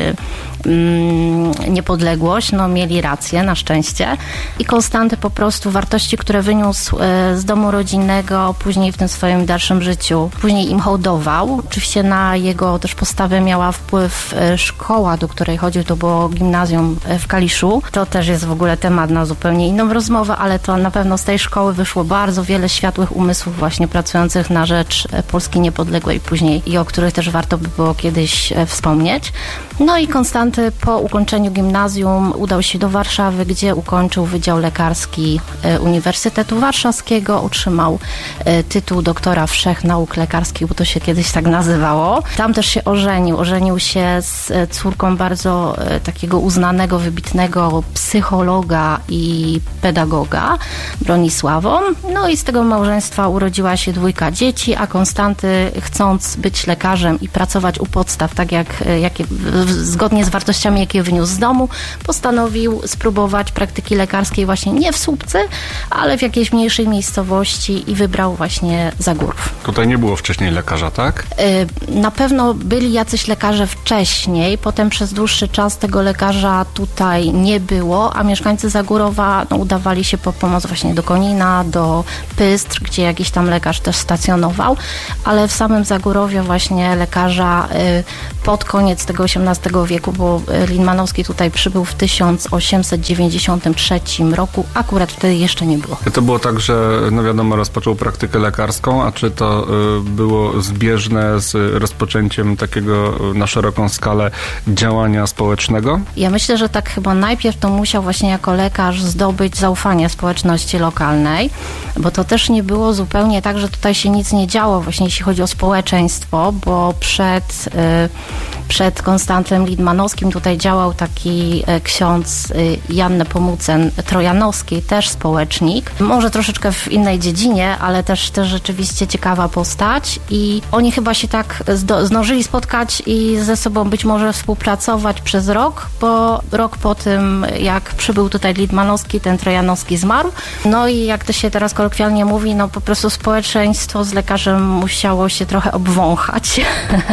mm, niepodległość. No mieli rację, na szczęście. I Konstanty po prostu wartości, które wyniósł e, z domu rodzinnego, później w tym swoim dalszym życiu, później im hołdował. Oczywiście na jego też postawę miała wpływ e, szkoła, do której chodził, to było gimnazjum w Kaliszu. To też jest w ogóle temat na zupełnie inną rozmowę, ale to na pewno z tej szkoły wyszło bardzo wiele światłych umysłów właśnie pracujących na rzecz Polski niepodległej później i o których też warto by było kiedyś wspomnieć. No i Konstanty po ukończeniu gimnazjum udał się do Warszawy, gdzie ukończył Wydział Lekarski Uniwersytetu Warszawskiego, otrzymał tytuł doktora wszech nauk lekarskich, bo to się kiedyś tak nazywało. Tam też się ożenił. Ożenił się z córką bardzo takiego uznanego, wybitnego psychologa i pedagoga, Bronisławą. No i z tego małżeństwa urodziła się dwójka dzieci, a Konstanty, chcąc być lekarzem i pracować u podstaw, tak jak, jakie, zgodnie z wartościami, jakie wyniósł z domu, postanowił spróbować praktyki lekarskiej właśnie nie w Słupcy, ale w jakiejś mniejszej miejscowości i wybrał właśnie Zagórów. Tutaj nie było wcześniej lekarza, tak? Na pewno byli jacyś lekarze wcześniej, potem przez dłuższy czas tego lekarza tutaj nie było, a mieszkańcy Zagórowa no, udawali się po pomoc właśnie do Konina, do Pystr, gdzie jakiś tam lekarz też stacjonował, ale w samym Zagórowie właśnie lekarza y, pod koniec tego osiemnastego wieku, bo Lindmanowski tutaj przybył w tysiąc osiemset dziewięćdziesiątym trzecim roku, akurat wtedy jeszcze nie było. To było tak, że no wiadomo, rozpoczął praktykę lekarską, a czy to y, było zbieżne z rozpoczęciem takiego y, na szeroką skalę działania społecznego? Ja myślę, że tak chyba najpierw to musiał właśnie jako lekarz zdobyć zaufanie społeczności lokalnej, bo to też nie było zupełnie tak, że tutaj się nic nie działo, właśnie jeśli chodzi o społeczeństwo, bo przed, przed Konstantem Lindmanowskim tutaj działał taki ksiądz Jan Nepomucen Trojanowski, też społecznik, może troszeczkę w innej dziedzinie, ale też, też rzeczywiście ciekawa postać i oni chyba się tak zdo, zdążyli spotkać i ze sobą być może współpracować przez rok, bo rok po tym, jak przybył tutaj Lindmanowski, ten Trojanowski zmarł. No i jak to się teraz kolokwialnie mówi, no po prostu społeczeństwo z lekarzem musiało się trochę obwąchać.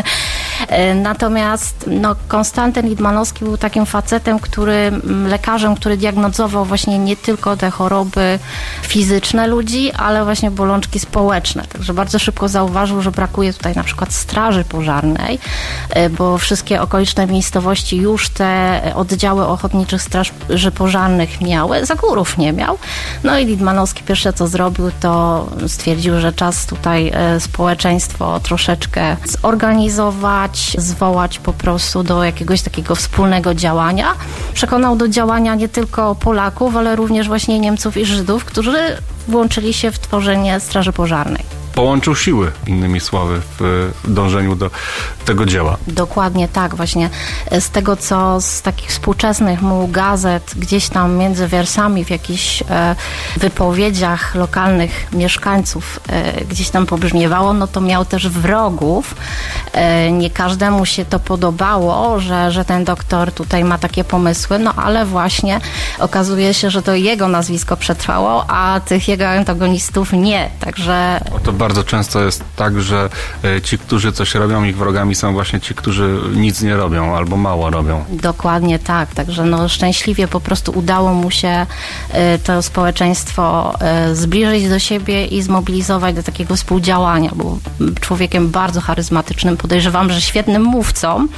Natomiast no, Konstanty Lindmanowski był takim facetem, który, lekarzem, który diagnozował właśnie nie tylko te choroby fizyczne ludzi, ale właśnie bolączki społeczne. Także bardzo szybko zauważył, że brakuje tutaj na przykład straży pożarnej, bo wszystkie okoliczne miejscowości już te oddziały ochotniczych straży pożarnych miały, Zagórów nie miał. No i Lindmanowski pierwsze co zrobił, to stwierdził, że czas tutaj społeczeństwo troszeczkę zorganizować, zwołać po prostu do jakiegoś takiego wspólnego działania. Przekonał do działania nie tylko Polaków, ale również właśnie Niemców i Żydów, którzy włączyli się w tworzenie straży pożarnej. Połączył siły, innymi słowy, w dążeniu do tego dzieła. Dokładnie tak, właśnie z tego, co z takich współczesnych mu gazet gdzieś tam między wersami w jakichś e, wypowiedziach lokalnych mieszkańców e, gdzieś tam pobrzmiewało, no to miał też wrogów. E, nie każdemu się to podobało, że, że ten doktor tutaj ma takie pomysły, no ale właśnie okazuje się, że to jego nazwisko przetrwało, a tych jego antagonistów nie, także... To bardzo często jest tak, że ci, którzy coś robią, ich wrogami są właśnie ci, którzy nic nie robią albo mało robią. Dokładnie tak, także no szczęśliwie po prostu udało mu się to społeczeństwo zbliżyć do siebie i zmobilizować do takiego współdziałania. Był człowiekiem bardzo charyzmatycznym, podejrzewam, że świetnym mówcą.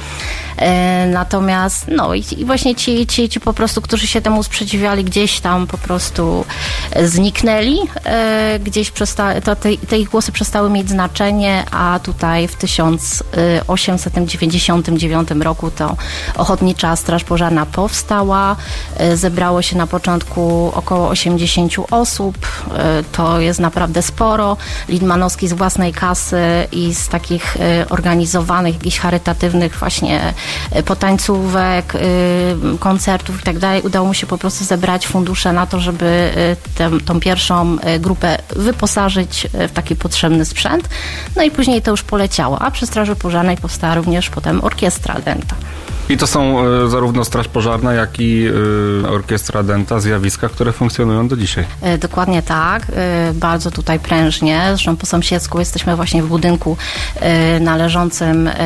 Natomiast no i właśnie ci, ci, ci po prostu, którzy się temu sprzeciwiali, gdzieś tam po prostu zniknęli, gdzieś przesta- to te, te ich głosy przestały mieć znaczenie, a tutaj w tysiąc osiemset dziewięćdziesiątym dziewiątym roku to Ochotnicza Straż Pożarna powstała. Zebrało się na początku około osiemdziesiąt osób. To jest naprawdę sporo. Lindmanowski z własnej kasy i z takich organizowanych, jakichś charytatywnych właśnie potańcówek, koncertów i tak dalej, udało mu się po prostu zebrać fundusze na to, żeby tę, tą pierwszą grupę wyposażyć w taki potrzebny sprzęt. No i później to już poleciało, a przy Straży Pożarnej powstała również potem Orkiestra Denta. I to są y, zarówno Straż Pożarna, jak i y, Orkiestra Denta, zjawiska, które funkcjonują do dzisiaj. E, dokładnie tak, e, bardzo tutaj prężnie. Zresztą po sąsiedzku jesteśmy właśnie w budynku e, należącym e,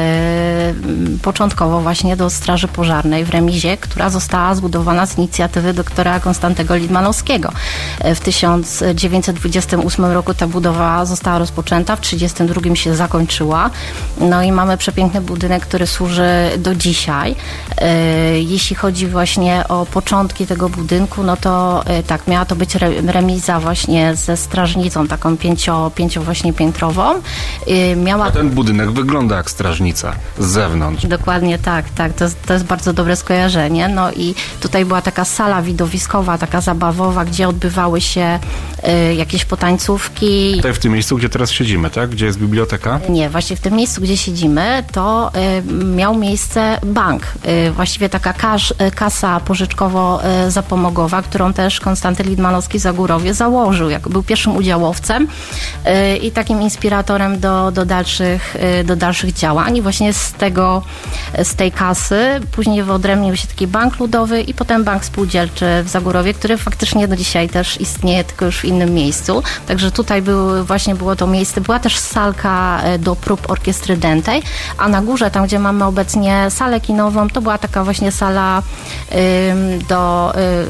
początkowo właśnie do Straży Pożarnej w remizie, która została zbudowana z inicjatywy doktora Konstantego Lidmanowskiego. E, w tysiąc dziewięćset dwudziestym ósmym roku ta budowa została rozpoczęta, w trzydziestym drugim się zakończyła. No i mamy przepiękny budynek, który służy do dzisiaj. Jeśli chodzi właśnie o początki tego budynku, no to tak, miała to być remiza właśnie ze strażnicą, taką pięcio, pięcio właśnie piętrową. Miała... A ten budynek wygląda jak strażnica z zewnątrz. Dokładnie tak, tak. To jest, to jest bardzo dobre skojarzenie. No i tutaj była taka sala widowiskowa, taka zabawowa, gdzie odbywały się y, jakieś potańcówki. Tutaj w tym miejscu, gdzie teraz siedzimy, tak? Gdzie jest biblioteka? Nie, właśnie w tym miejscu, gdzie siedzimy, to y, miał miejsce bank. Y, właściwie taka kasz, y, kasa pożyczkowo-zapomogowa, którą też Konstanty Lidmanowski z Zagórowie założył. Jak był pierwszym udziałowcem y, i takim inspiratorem do, do, dalszych, y, do dalszych działań. I właśnie z tego, z tej kasy później wyodrębnił się taki bank ludowy i potem bank spółdzielczy w Zagórowie, który faktycznie do dzisiaj też istnieje, tylko już w innym miejscu. Także tutaj był, właśnie było to miejsce. Była też salka do prób orkiestry dentej, a na górze, tam gdzie mamy obecnie salę kinową, to była taka właśnie sala y, do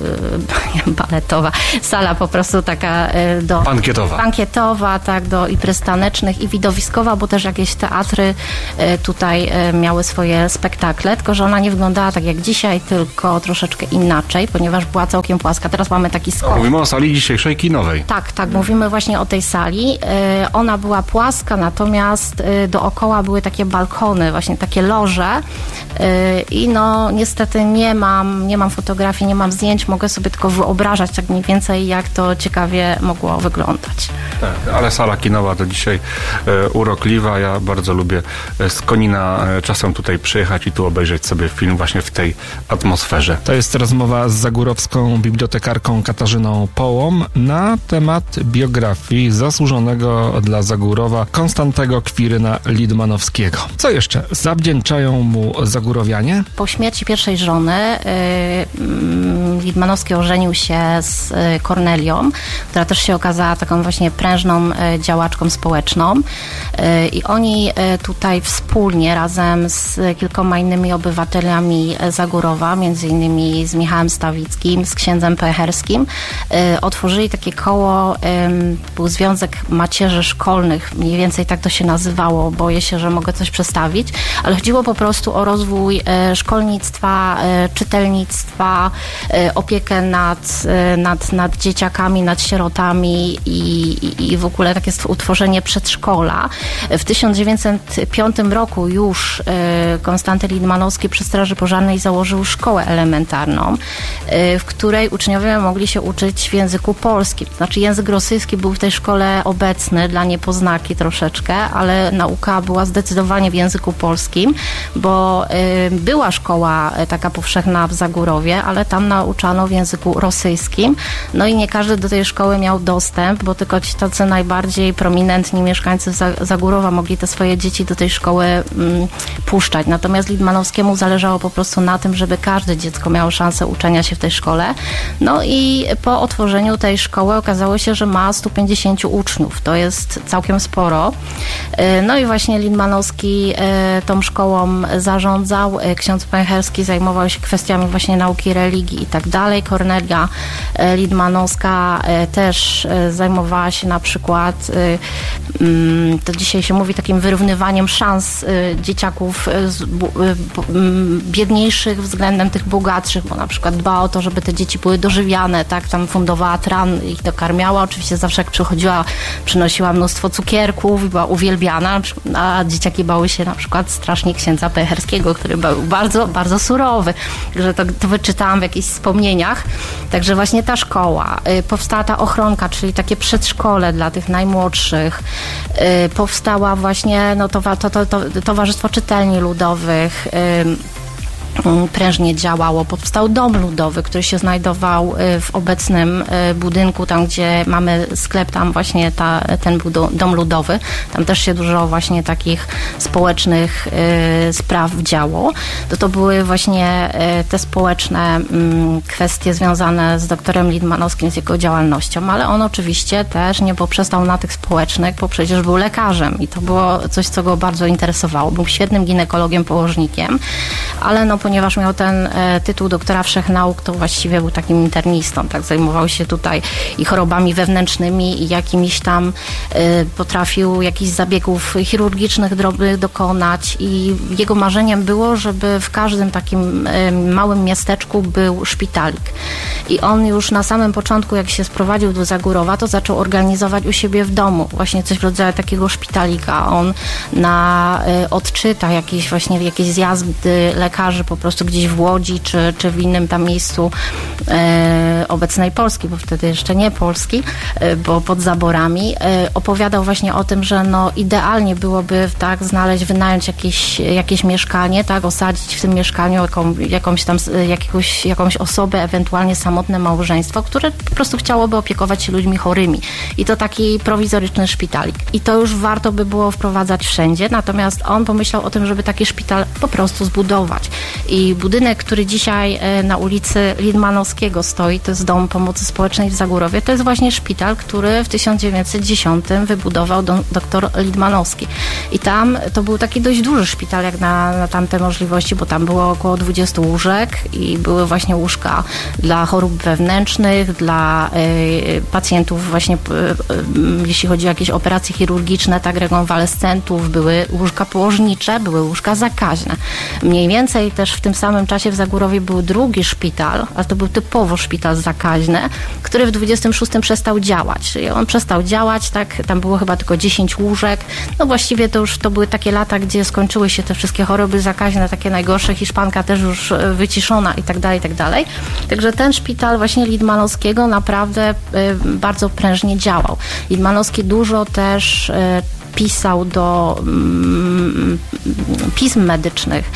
y, baletowa, sala po prostu taka y, do... Bankietowa. Bankietowa, tak, do imprez tanecznych i widowiskowa, bo też jakieś teatry y, tutaj y, miały swoje spektakle, tylko że ona nie wyglądała tak jak dzisiaj, tylko troszeczkę inaczej, ponieważ była całkiem płaska. Teraz mamy taki skok. Mówimy o sali dzisiejszej kinowej. Tak, tak, mówimy właśnie o tej sali. Y, ona była płaska, natomiast y, dookoła były takie balkony, właśnie takie loże y, i no niestety nie mam, nie mam fotografii, nie mam zdjęć, mogę sobie tylko wyobrażać tak mniej więcej, jak to ciekawie mogło wyglądać. Tak, ale sala kinowa to dzisiaj e, urokliwa. Ja bardzo lubię z Konina e, czasem tutaj przyjechać i tu obejrzeć sobie film właśnie w tej atmosferze. To jest rozmowa z zagórowską bibliotekarką Katarzyną Połom na temat biografii zasłużonego dla Zagórowa Konstantego Kwiryna Lidmanowskiego. Co jeszcze zawdzięczają mu Zagórowianie? Po śmierci pierwszej żony yy, Lidmanowski ożenił się z yy, Kornelią, która też się okazała taką właśnie prężną yy, działaczką społeczną yy, i oni yy, tutaj wspólnie razem z kilkoma innymi obywatelami Zagórowa, między innymi z Michałem Stawickim, z księdzem Pecherskim, yy, otworzyli takie koło, yy, był Związek Macierzy Szkolnych, mniej więcej tak to się nazywało, boję się, że mogę coś przestawić, ale chodziło po prostu o rozwój yy, szkolnictwa, yy, czytelnictwa, yy, opiekę nad, yy, nad, nad dzieciakami, nad sierotami i, i, i w ogóle takie utworzenie przedszkola. W tysiąc dziewięćset piątym roku już yy, Konstanty Lidmanowski przy Straży Pożarnej założył szkołę elementarną, yy, w której uczniowie mogli się uczyć w języku polskim. To znaczy język rosyjski był w tej szkole obecny dla niepoznaki troszeczkę, ale nauka była zdecydowanie w języku polskim, bo yy, była szkoła taka powszechna w Zagórowie, ale tam nauczano w języku rosyjskim. No i nie każdy do tej szkoły miał dostęp, bo tylko ci tacy najbardziej prominentni mieszkańcy Zagórowa mogli te swoje dzieci do tej szkoły mm, puszczać. Natomiast Lidmanowskiemu zależało po prostu na tym, żeby każde dziecko miało szansę uczenia się w tej szkole. No i po otworzeniu tej szkoły okazało się, że ma stu pięćdziesięciu uczniów. To jest całkiem sporo. No i właśnie Lidmanowski tą szkołą zarządzał. Ksiądz Pecherski zajmował się kwestiami właśnie nauki religii i tak dalej. Kornelia Lidmanowska też zajmowała się na przykład, to dzisiaj się mówi, takim wyrównywaniem szans dzieciaków biedniejszych względem tych bogatszych, bo na przykład dbała o to, żeby te dzieci były dożywiane, tak, tam fundowała tran, ich dokarmiała, oczywiście zawsze jak przychodziła, przynosiła mnóstwo cukierków i była uwielbiana, a dzieciaki bały się na przykład strasznie księdza Pecherskiego, który był bardzo, bardzo surowy, że to, to wyczytałam w jakichś wspomnieniach. Także właśnie ta szkoła, y, powstała ta ochronka, czyli takie przedszkole dla tych najmłodszych, y, powstała właśnie no, to, to, to, to, Towarzystwo Czytelni Ludowych, y, prężnie działało. Powstał dom ludowy, który się znajdował w obecnym budynku, tam gdzie mamy sklep, tam właśnie ta, ten był dom ludowy. Tam też się dużo właśnie takich społecznych spraw działo. To to były właśnie te społeczne kwestie związane z doktorem Lidmanowskim, z jego działalnością, ale on oczywiście też nie poprzestał na tych społecznych, bo przecież był lekarzem i to było coś, co go bardzo interesowało. Był świetnym ginekologiem, położnikiem, ale no ponieważ miał ten e, tytuł doktora wszechnauk, to właściwie był takim internistą, tak, zajmował się tutaj i chorobami wewnętrznymi i jakimiś tam e, potrafił jakichś zabiegów chirurgicznych drobnych dokonać i jego marzeniem było, żeby w każdym takim e, małym miasteczku był szpitalik. I on już na samym początku, jak się sprowadził do Zagórowa, to zaczął organizować u siebie w domu właśnie coś w rodzaju takiego szpitalika. On na e, odczytach jakieś właśnie jakieś zjazdy lekarzy po prostu gdzieś w Łodzi, czy, czy w innym tam miejscu e, obecnej Polski, bo wtedy jeszcze nie Polski, e, bo pod zaborami, e, opowiadał właśnie o tym, że no idealnie byłoby tak znaleźć, wynająć jakieś, jakieś mieszkanie, tak, osadzić w tym mieszkaniu jaką, jakąś tam jakiegoś, jakąś osobę, ewentualnie samotne małżeństwo, które po prostu chciałoby opiekować się ludźmi chorymi. I to taki prowizoryczny szpitalik. I to już warto by było wprowadzać wszędzie, natomiast on pomyślał o tym, żeby taki szpital po prostu zbudować. I budynek, który dzisiaj na ulicy Lidmanowskiego stoi, to jest Dom Pomocy Społecznej w Zagórowie, to jest właśnie szpital, który w tysiąc dziewięćset dziesiątym wybudował doktor Lidmanowski. I tam to był taki dość duży szpital jak na, na tamte możliwości, bo tam było około dwudziestu łóżek i były właśnie łóżka dla chorób wewnętrznych, dla y, pacjentów właśnie, y, y, jeśli chodzi o jakieś operacje chirurgiczne, tak, rekonwalescentów, były łóżka położnicze, były łóżka zakaźne. Mniej więcej też w tym samym czasie w Zagórowie był drugi szpital, a to był typowo szpital zakaźny, który w dwudziestym szóstym przestał działać. Czyli on przestał działać, tak, tam było chyba tylko dziesięć łóżek. No właściwie to już to były takie lata, gdzie skończyły się te wszystkie choroby zakaźne, takie najgorsze, hiszpanka też już wyciszona i tak dalej, i tak dalej. Także ten szpital właśnie Lidmanowskiego naprawdę y, bardzo prężnie działał. Lidmanowski dużo też y, pisał do mm, pism medycznych,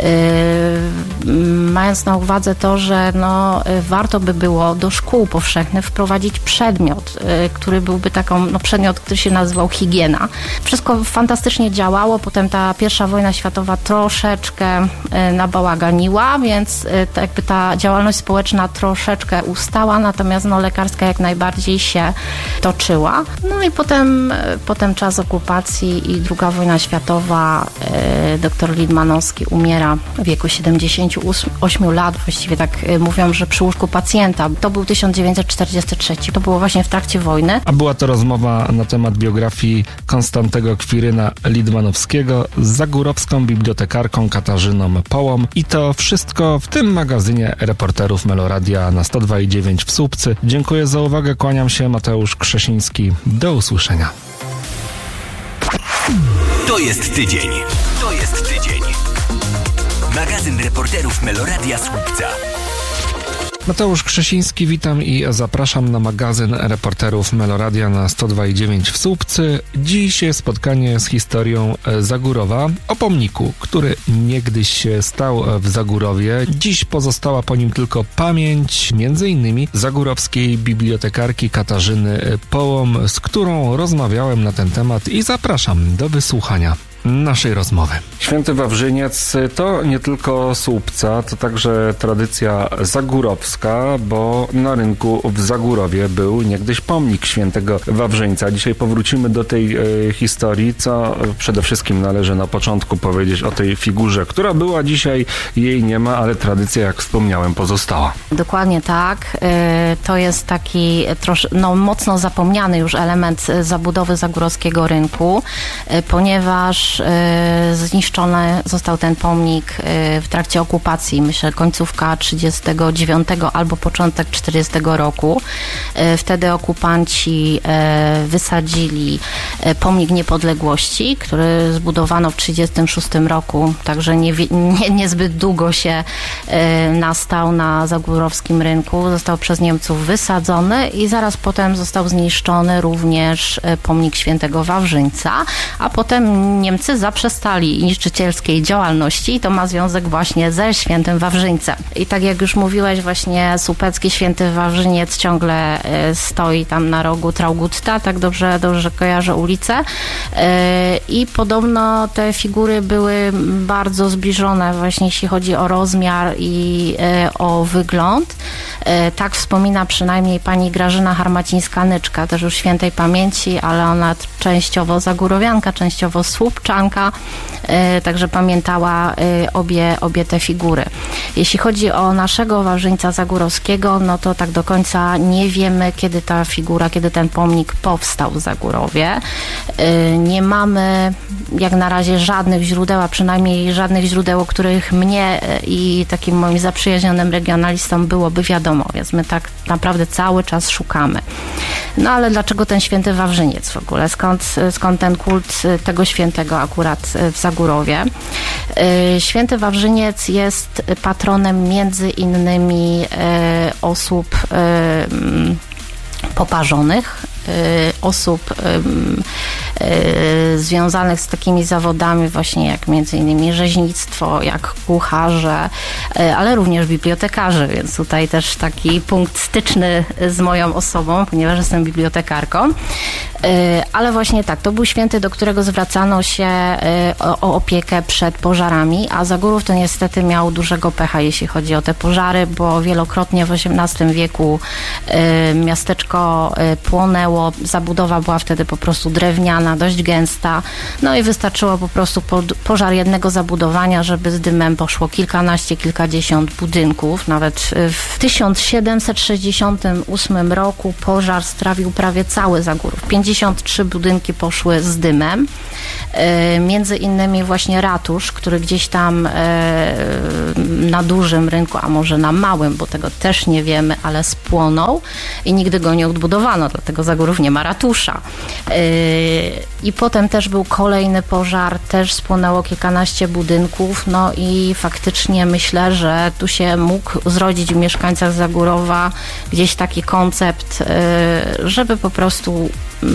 yy, mając na uwadze to, że no, warto by było do szkół powszechnych wprowadzić przedmiot, yy, który byłby taką, no, przedmiot, który się nazywał higiena. Wszystko fantastycznie działało, potem ta pierwsza wojna światowa troszeczkę yy, nabałaganiła, więc yy, to jakby ta działalność społeczna troszeczkę ustała, natomiast no, lekarska jak najbardziej się toczyła. No i potem, yy, potem czas okupacji i druga wojna światowa, e, doktor Lidmanowski umiera w wieku siedemdziesięciu ośmiu lat, właściwie tak e, mówią, że przy łóżku pacjenta. To był tysiąc dziewięćset czterdziesty trzeci, to było właśnie w trakcie wojny. A była to rozmowa na temat biografii Konstantego Kwiryna Lidmanowskiego z zagórowską bibliotekarką Katarzyną Połą i to wszystko w tym magazynie reporterów Meloradia na sto dwa i dziewięć w Słupcy. Dziękuję za uwagę, kłaniam się, Mateusz Krzesiński. Do usłyszenia. To jest tydzień. To jest tydzień. Magazyn reporterów Meloradia Słupca. Mateusz Krzesiński, witam i zapraszam na magazyn reporterów Meloradia na sto dwa i dziewięć w Słupcy. Dziś spotkanie z historią Zagórowa, o pomniku, który niegdyś się stał w Zagórowie. Dziś pozostała po nim tylko pamięć między innymi zagórowskiej bibliotekarki Katarzyny Połom, z którą rozmawiałem na ten temat i zapraszam do wysłuchania naszej rozmowy. Święty Wawrzyniec to nie tylko Słupca, to także tradycja zagórowska, bo na rynku w Zagórowie był niegdyś pomnik świętego Wawrzyńca. Dzisiaj powrócimy do tej e, historii, co przede wszystkim należy na początku powiedzieć o tej figurze, która była dzisiaj, jej nie ma, ale tradycja, jak wspomniałem, pozostała. Dokładnie tak. E, to jest taki trosz, no, mocno zapomniany już element zabudowy zagórowskiego rynku, e, ponieważ zniszczony został ten pomnik w trakcie okupacji, myślę końcówka trzydziestego dziewiątego albo początek czterdziestego roku. Wtedy okupanci wysadzili pomnik niepodległości, który zbudowano w trzydziestym szóstym roku, także nie, nie, niezbyt długo się nastał na zagórowskim rynku. Został przez Niemców wysadzony i zaraz potem został zniszczony również pomnik świętego Wawrzyńca, a potem Niemcy Niemcy zaprzestali niszczycielskiej działalności i to ma związek właśnie ze świętym Wawrzyńcem. I tak jak już mówiłeś, właśnie słupecki święty Wawrzyniec ciągle stoi tam na rogu Traugutta, tak dobrze, dobrze kojarzę ulicę. I podobno te figury były bardzo zbliżone właśnie jeśli chodzi o rozmiar i o wygląd. Tak wspomina przynajmniej pani Grażyna Harmacińska-Nyczka, też już świętej pamięci, ale ona częściowo zagórowianka, częściowo słupczanka, także pamiętała obie, obie te figury. Jeśli chodzi o naszego Wawrzyńca Zagórowskiego, no to tak do końca nie wiemy, kiedy ta figura, kiedy ten pomnik powstał w Zagórowie. Nie mamy jak na razie żadnych źródeł, a przynajmniej żadnych źródeł, o których mnie i takim moim zaprzyjaźnionym regionalistom byłoby wiadomo, więc my tak naprawdę cały czas szukamy. No ale dlaczego ten święty Wawrzyniec w ogóle? Skąd, skąd ten kult tego świętego akurat w Zagórowie? Święty Wawrzyniec jest patronem między innymi osób poparzonych, osób związanych z takimi zawodami właśnie jak między innymi rzeźnictwo, jak kucharze, ale również bibliotekarze, więc tutaj też taki punkt styczny z moją osobą, ponieważ jestem bibliotekarką. Ale właśnie tak, to był święty, do którego zwracano się o, o opiekę przed pożarami, a Zagórów to niestety miał dużego pecha, jeśli chodzi o te pożary, bo wielokrotnie w osiemnastym wieku miasteczko płonęło, zabudowa była wtedy po prostu drewniana, dość gęsta, no i wystarczyło po prostu pożar jednego zabudowania, żeby z dymem poszło kilkanaście, kilkadziesiąt budynków. Nawet w tysiąc siedemset sześćdziesiątym ósmym roku pożar strawił prawie cały Zagórów. pięćdziesiąt trzy budynki poszły z dymem. Między innymi właśnie ratusz, który gdzieś tam na dużym rynku, a może na małym, bo tego też nie wiemy, ale spłonął i nigdy go nie odbudowano, dlatego Zagórów nie ma ratusza. I potem też był kolejny pożar, też spłonęło kilkanaście budynków, no i faktycznie myślę, że tu się mógł zrodzić w mieszkańcach Zagórowa gdzieś taki koncept, żeby po prostu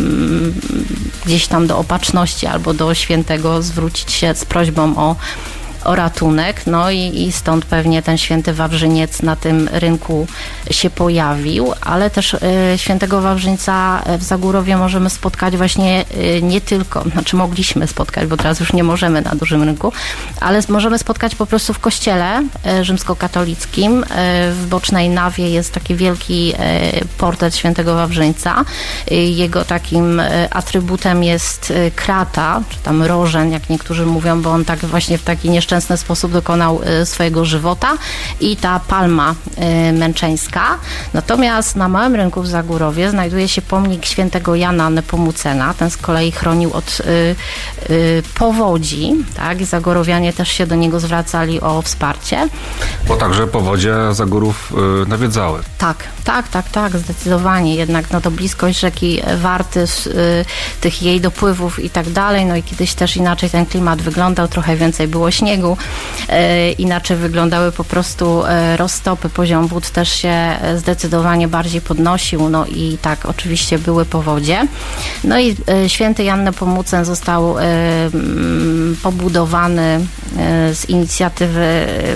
gdzieś tam do opatrzności albo do świętego zwrócić się z prośbą o o ratunek, no i, i stąd pewnie ten święty Wawrzyniec na tym rynku się pojawił, ale też y, świętego Wawrzyńca w Zagórowie możemy spotkać właśnie y, nie tylko, znaczy mogliśmy spotkać, bo teraz już nie możemy na dużym rynku, ale możemy spotkać po prostu w kościele y, rzymskokatolickim. Y, w bocznej nawie jest taki wielki y, portret świętego Wawrzyńca. Y, jego takim y, atrybutem jest y, krata, czy tam rożen, jak niektórzy mówią, bo on tak właśnie w taki nieszczęsny sposób dokonał swojego żywota i ta palma męczeńska. Natomiast na Małym Rynku w Zagórowie znajduje się pomnik świętego Jana Nepomucena. Ten z kolei chronił od y, y, powodzi, tak? I Zagorowianie też się do niego zwracali o wsparcie. Bo także powodzie Zagórów y, nawiedzały. Tak, tak, tak, tak, zdecydowanie. Jednak no to bliskość rzeki Warty, y, tych jej dopływów i tak dalej, no i kiedyś też inaczej ten klimat wyglądał, trochę więcej było śniegu, e, inaczej wyglądały po prostu e, roztopy, poziom wód też się zdecydowanie bardziej podnosił, no i tak oczywiście były powodzie. No i e, święty Jan Nepomucen został e, m, pobudowany e, z inicjatywy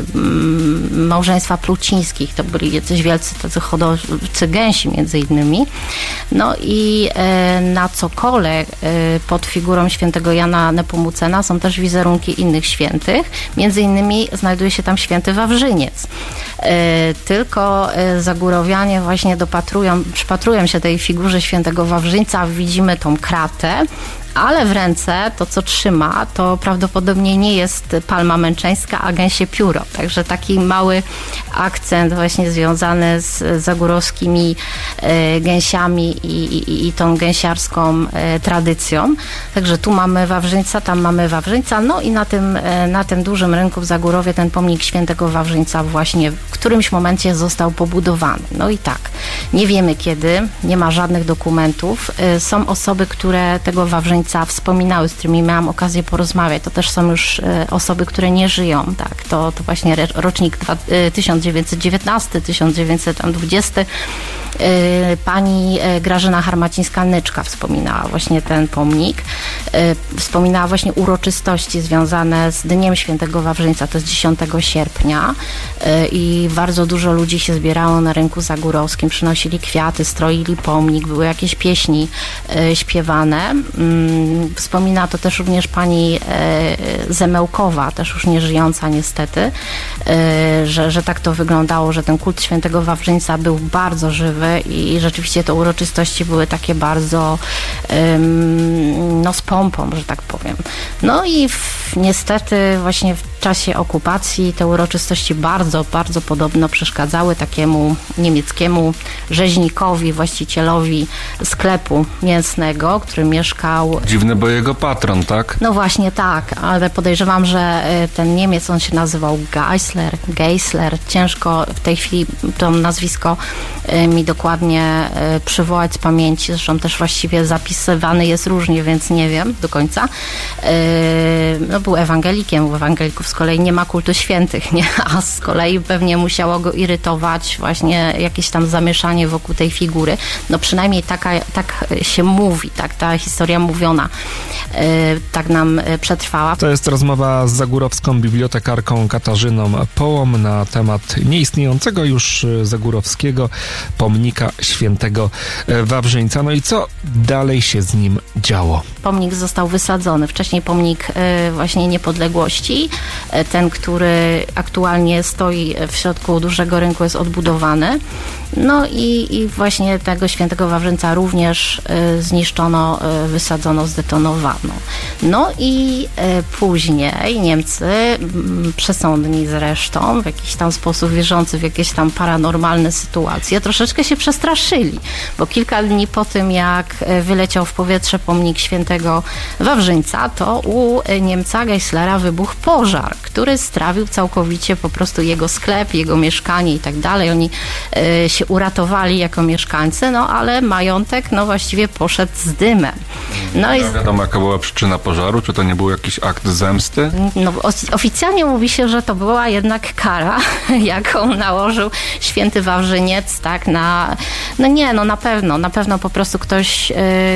m, małżeństwa Plucińskich, to byli jacyś wielcy tacy hodowcy gęsi między innymi. No i e, na cokole e, pod figurą świętego Jana Nepomucena są też wizerunki innych świętych. Między innymi znajduje się tam święty Wawrzyniec. E, tylko e, Zagórowianie właśnie dopatrują, przypatrują się tej figurze świętego Wawrzyńca, widzimy tą kratę, ale w ręce to, co trzyma, to prawdopodobnie nie jest palma męczeńska, a gęsie pióro. Także taki mały akcent właśnie związany z zagórowskimi e, gęsiami i, i, i tą gęsiarską e, tradycją. Także tu mamy Wawrzyńca, tam mamy Wawrzyńca, no i na tym, e, na tym dużym rynku w Zagórowie ten pomnik świętego Wawrzyńca właśnie w którymś momencie został pobudowany. No i tak, nie wiemy kiedy, nie ma żadnych dokumentów. E, są osoby, które tego Wawrzyńca wspominały, z którymi miałam okazję porozmawiać. To też są już e, osoby, które nie żyją. Tak, to, to właśnie rocznik tysiąc dziewięćset dziewiętnasty, tysiąc dziewięćset dwudziesty. Pani Grażyna Harmacińska-Nyczka wspominała właśnie ten pomnik. Wspominała właśnie uroczystości związane z Dniem Świętego Wawrzyńca, to jest dziesiątego sierpnia i bardzo dużo ludzi się zbierało na rynku zagórowskim, przynosili kwiaty, stroili pomnik, były jakieś pieśni śpiewane. Wspomina to też również pani Zemełkowa, też już nie żyjąca niestety, że, że tak to wyglądało, że ten kult Świętego Wawrzyńca był bardzo żywy i rzeczywiście te uroczystości były takie bardzo no z pompą, że tak powiem. No i w, niestety właśnie w czasie okupacji te uroczystości bardzo, bardzo podobno przeszkadzały takiemu niemieckiemu rzeźnikowi, właścicielowi sklepu mięsnego, który mieszkał... Dziwny, bo jego patron, tak? No właśnie tak, ale podejrzewam, że ten Niemiec, on się nazywał Geisler, Geisler. Ciężko w tej chwili to nazwisko mi dokładnie przywołać z pamięci, zresztą też właściwie zapisywany jest różnie, więc nie wiem do końca. No był ewangelikiem, u ewangelików z kolei nie ma kultu świętych, nie? A z kolei pewnie musiało go irytować właśnie jakieś tam zamieszanie wokół tej figury. No przynajmniej taka, tak się mówi, tak ta historia mówiona tak nam przetrwała. To jest rozmowa z zagórowską bibliotekarką Katarzyną Połom na temat nieistniejącego już zagórowskiego pomnika Świętego Wawrzyńca. No i co dalej się z nim działo? Pomnik został wysadzony. Wcześniej pomnik właśnie niepodległości. Ten, który aktualnie stoi w środku dużego rynku, jest odbudowany. No i, i właśnie tego Świętego Wawrzyńca również y, zniszczono, y, wysadzono, zdetonowano. No i y, później Niemcy, y, przesądni zresztą, w jakiś tam sposób wierzący w jakieś tam paranormalne sytuacje, troszeczkę się przestraszyli, bo kilka dni po tym, jak wyleciał w powietrze pomnik Świętego Wawrzyńca, to u Niemca Geislera wybuchł pożar, który strawił całkowicie po prostu jego sklep, jego mieszkanie i tak dalej. Oni y, się uratowali jako mieszkańcy, no ale majątek no właściwie poszedł z dymem. No nie i... wiadomo, jaka była przyczyna pożaru? Czy to nie był jakiś akt zemsty? No, oficjalnie mówi się, że to była jednak kara, jaką nałożył święty Wawrzyniec, tak, na... No nie, no na pewno, na pewno po prostu ktoś, yy,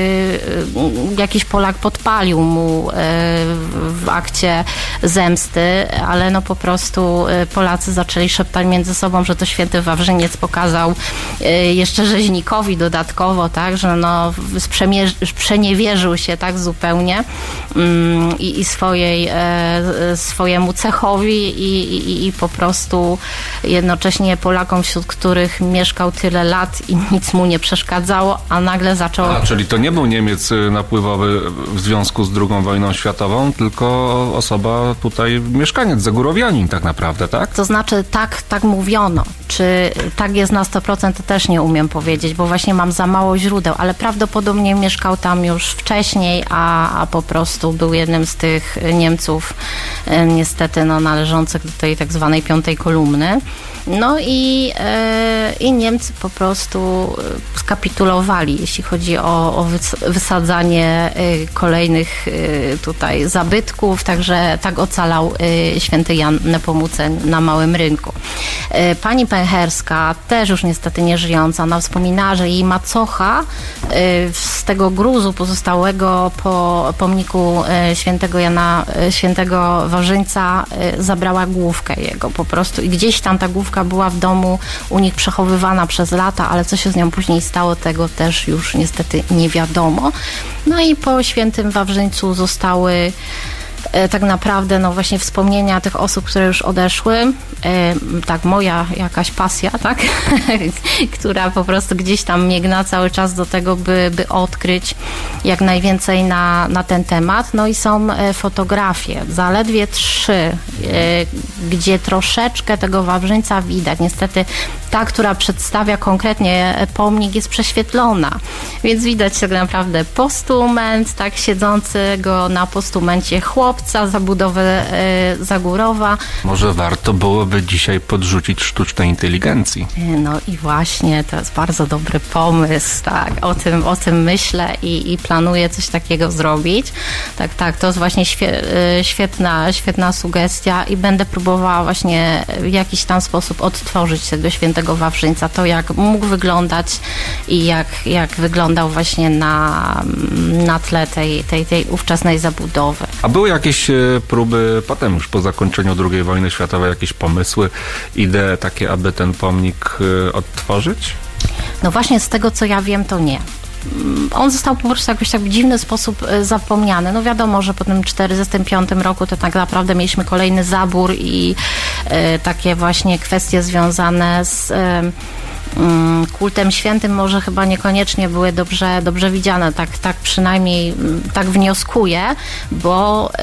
jakiś Polak podpalił mu yy, w akcie zemsty, ale no po prostu Polacy zaczęli szeptać między sobą, że to święty Wawrzyniec pokazał jeszcze rzeźnikowi dodatkowo, tak, że no sprzeniewierzył się tak zupełnie mm, i, i swojej, e, swojemu cechowi i, i, i po prostu jednocześnie Polakom, wśród których mieszkał tyle lat i nic mu nie przeszkadzało, a nagle zaczął... A, czyli to nie był Niemiec napływowy w związku z drugą wojną światową, tylko osoba tutaj, mieszkaniec, zagórowianin tak naprawdę, tak? To znaczy tak, tak mówiono. Czy tak jest na sto procent, to też nie umiem powiedzieć, bo właśnie mam za mało źródeł, ale prawdopodobnie mieszkał tam już wcześniej, a, a po prostu był jednym z tych Niemców niestety no, należących do tej tak zwanej piątej kolumny. No i, e, i Niemcy po prostu skapitulowali, jeśli chodzi o, o wysadzanie e, kolejnych e, tutaj zabytków, także tak ocalał e, święty Jan Nepomucen na Małym Rynku. E, pani Pęcherska, też już niestety nie żyjąca, ona wspominała, że jej macocha e, z tego gruzu pozostałego po pomniku e, świętego Jana, e, świętego Wawrzyńca e, zabrała główkę jego po prostu i gdzieś tam ta główka była w domu u nich przechowywana przez lata, ale co się z nią później stało, tego też już niestety nie wiadomo. No i po świętym Wawrzyńcu zostały tak naprawdę no właśnie wspomnienia tych osób, które już odeszły, e, tak moja jakaś pasja, tak, która po prostu gdzieś tam miegna cały czas do tego, by, by odkryć jak najwięcej na, na ten temat. No i są fotografie, zaledwie trzy, e, gdzie troszeczkę tego Wawrzyńca widać. Niestety ta, która przedstawia konkretnie pomnik, jest prześwietlona, więc widać tak naprawdę postument, tak, siedzącego na postumencie chłopca za budowę e, Zagórowa. Może warto byłoby sprawy dzisiaj podrzucić sztucznej inteligencji. No i właśnie, to jest bardzo dobry pomysł, tak, o tym, o tym myślę i, i planuję coś takiego zrobić. Tak, tak, to jest właśnie świe, świetna, świetna sugestia i będę próbowała właśnie w jakiś tam sposób odtworzyć tego świętego Wawrzyńca, to jak mógł wyglądać i jak, jak wyglądał właśnie na, na tle tej, tej, tej ówczesnej zabudowy. A były jakieś próby potem już po zakończeniu drugiej wojny światowej, jakieś pomysły, idee takie, aby ten pomnik odtworzyć? No właśnie z tego, co ja wiem, to nie. On został po prostu jakoś tak w dziwny sposób zapomniany. No wiadomo, że po tym czterdziestym piątym roku to tak naprawdę mieliśmy kolejny zabór i y, takie właśnie kwestie związane z y, kultem świętym może chyba niekoniecznie były dobrze, dobrze widziane, tak, tak przynajmniej tak wnioskuję, bo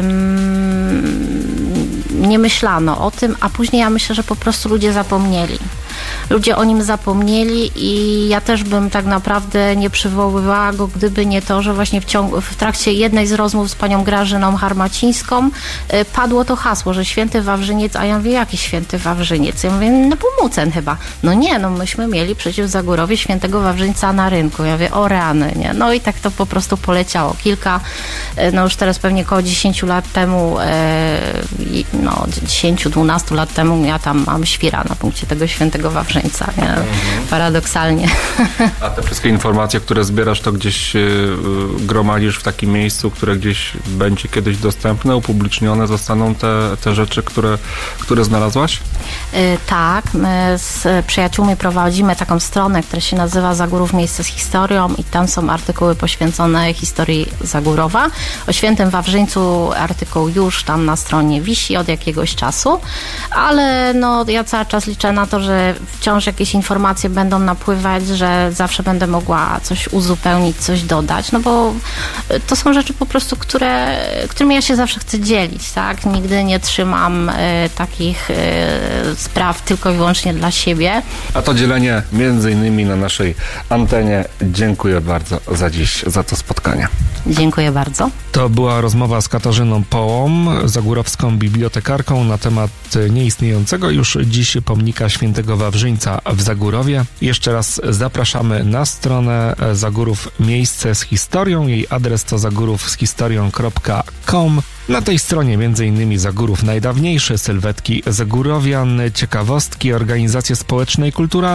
ym, nie myślano o tym, a później ja myślę, że po prostu ludzie zapomnieli. Ludzie o nim zapomnieli i ja też bym tak naprawdę nie przywoływała go, gdyby nie to, że właśnie w, ciągu, w trakcie jednej z rozmów z panią Grażyną Harmacińską y, padło to hasło, że święty Wawrzyniec, a ja mówię, jaki święty Wawrzyniec? Ja mówię, no Półmucen chyba. No nie, no myśmy mieli przecież w Zagórowie świętego Wawrzyńca na rynku. Ja mówię, o rany, nie? No i tak to po prostu poleciało. Kilka, y, no już teraz pewnie około dziesięciu lat temu, y, no dziesięciu, dwunastu lat temu ja tam mam świra na punkcie tego świętego Wawrzyńca, nie? Mhm. Paradoksalnie. A te wszystkie informacje, które zbierasz, to gdzieś y, gromadzisz w takim miejscu, które gdzieś będzie kiedyś dostępne, upublicznione zostaną te, te rzeczy, które, które znalazłaś? Y, tak, my z przyjaciółmi prowadzimy taką stronę, która się nazywa Zagórów Miejsce z historią i tam są artykuły poświęcone historii Zagórowa. O świętym Wawrzyńcu artykuł już tam na stronie wisi od jakiegoś czasu, ale no ja cały czas liczę na to, że wciąż jakieś informacje będą napływać, że zawsze będę mogła coś uzupełnić, coś dodać, no bo to są rzeczy po prostu, które, którymi ja się zawsze chcę dzielić, tak? Nigdy nie trzymam y, takich y, spraw tylko i wyłącznie dla siebie. A to dzielenie między innymi na naszej antenie. Dziękuję bardzo za dziś, za to spotkanie. Dziękuję bardzo. To była rozmowa z Katarzyną Połą, zagórowską bibliotekarką na temat nieistniejącego już dziś pomnika świętego Wawrzyńca w Zagórowie. Jeszcze raz zapraszamy na stronę Zagórów Miejsce z historią. Jej adres to zagórów z historią kropka com. Na tej stronie między innymi Zagórów najdawniejszy, sylwetki Zagórowian, ciekawostki, organizacje społeczne i kulturalne.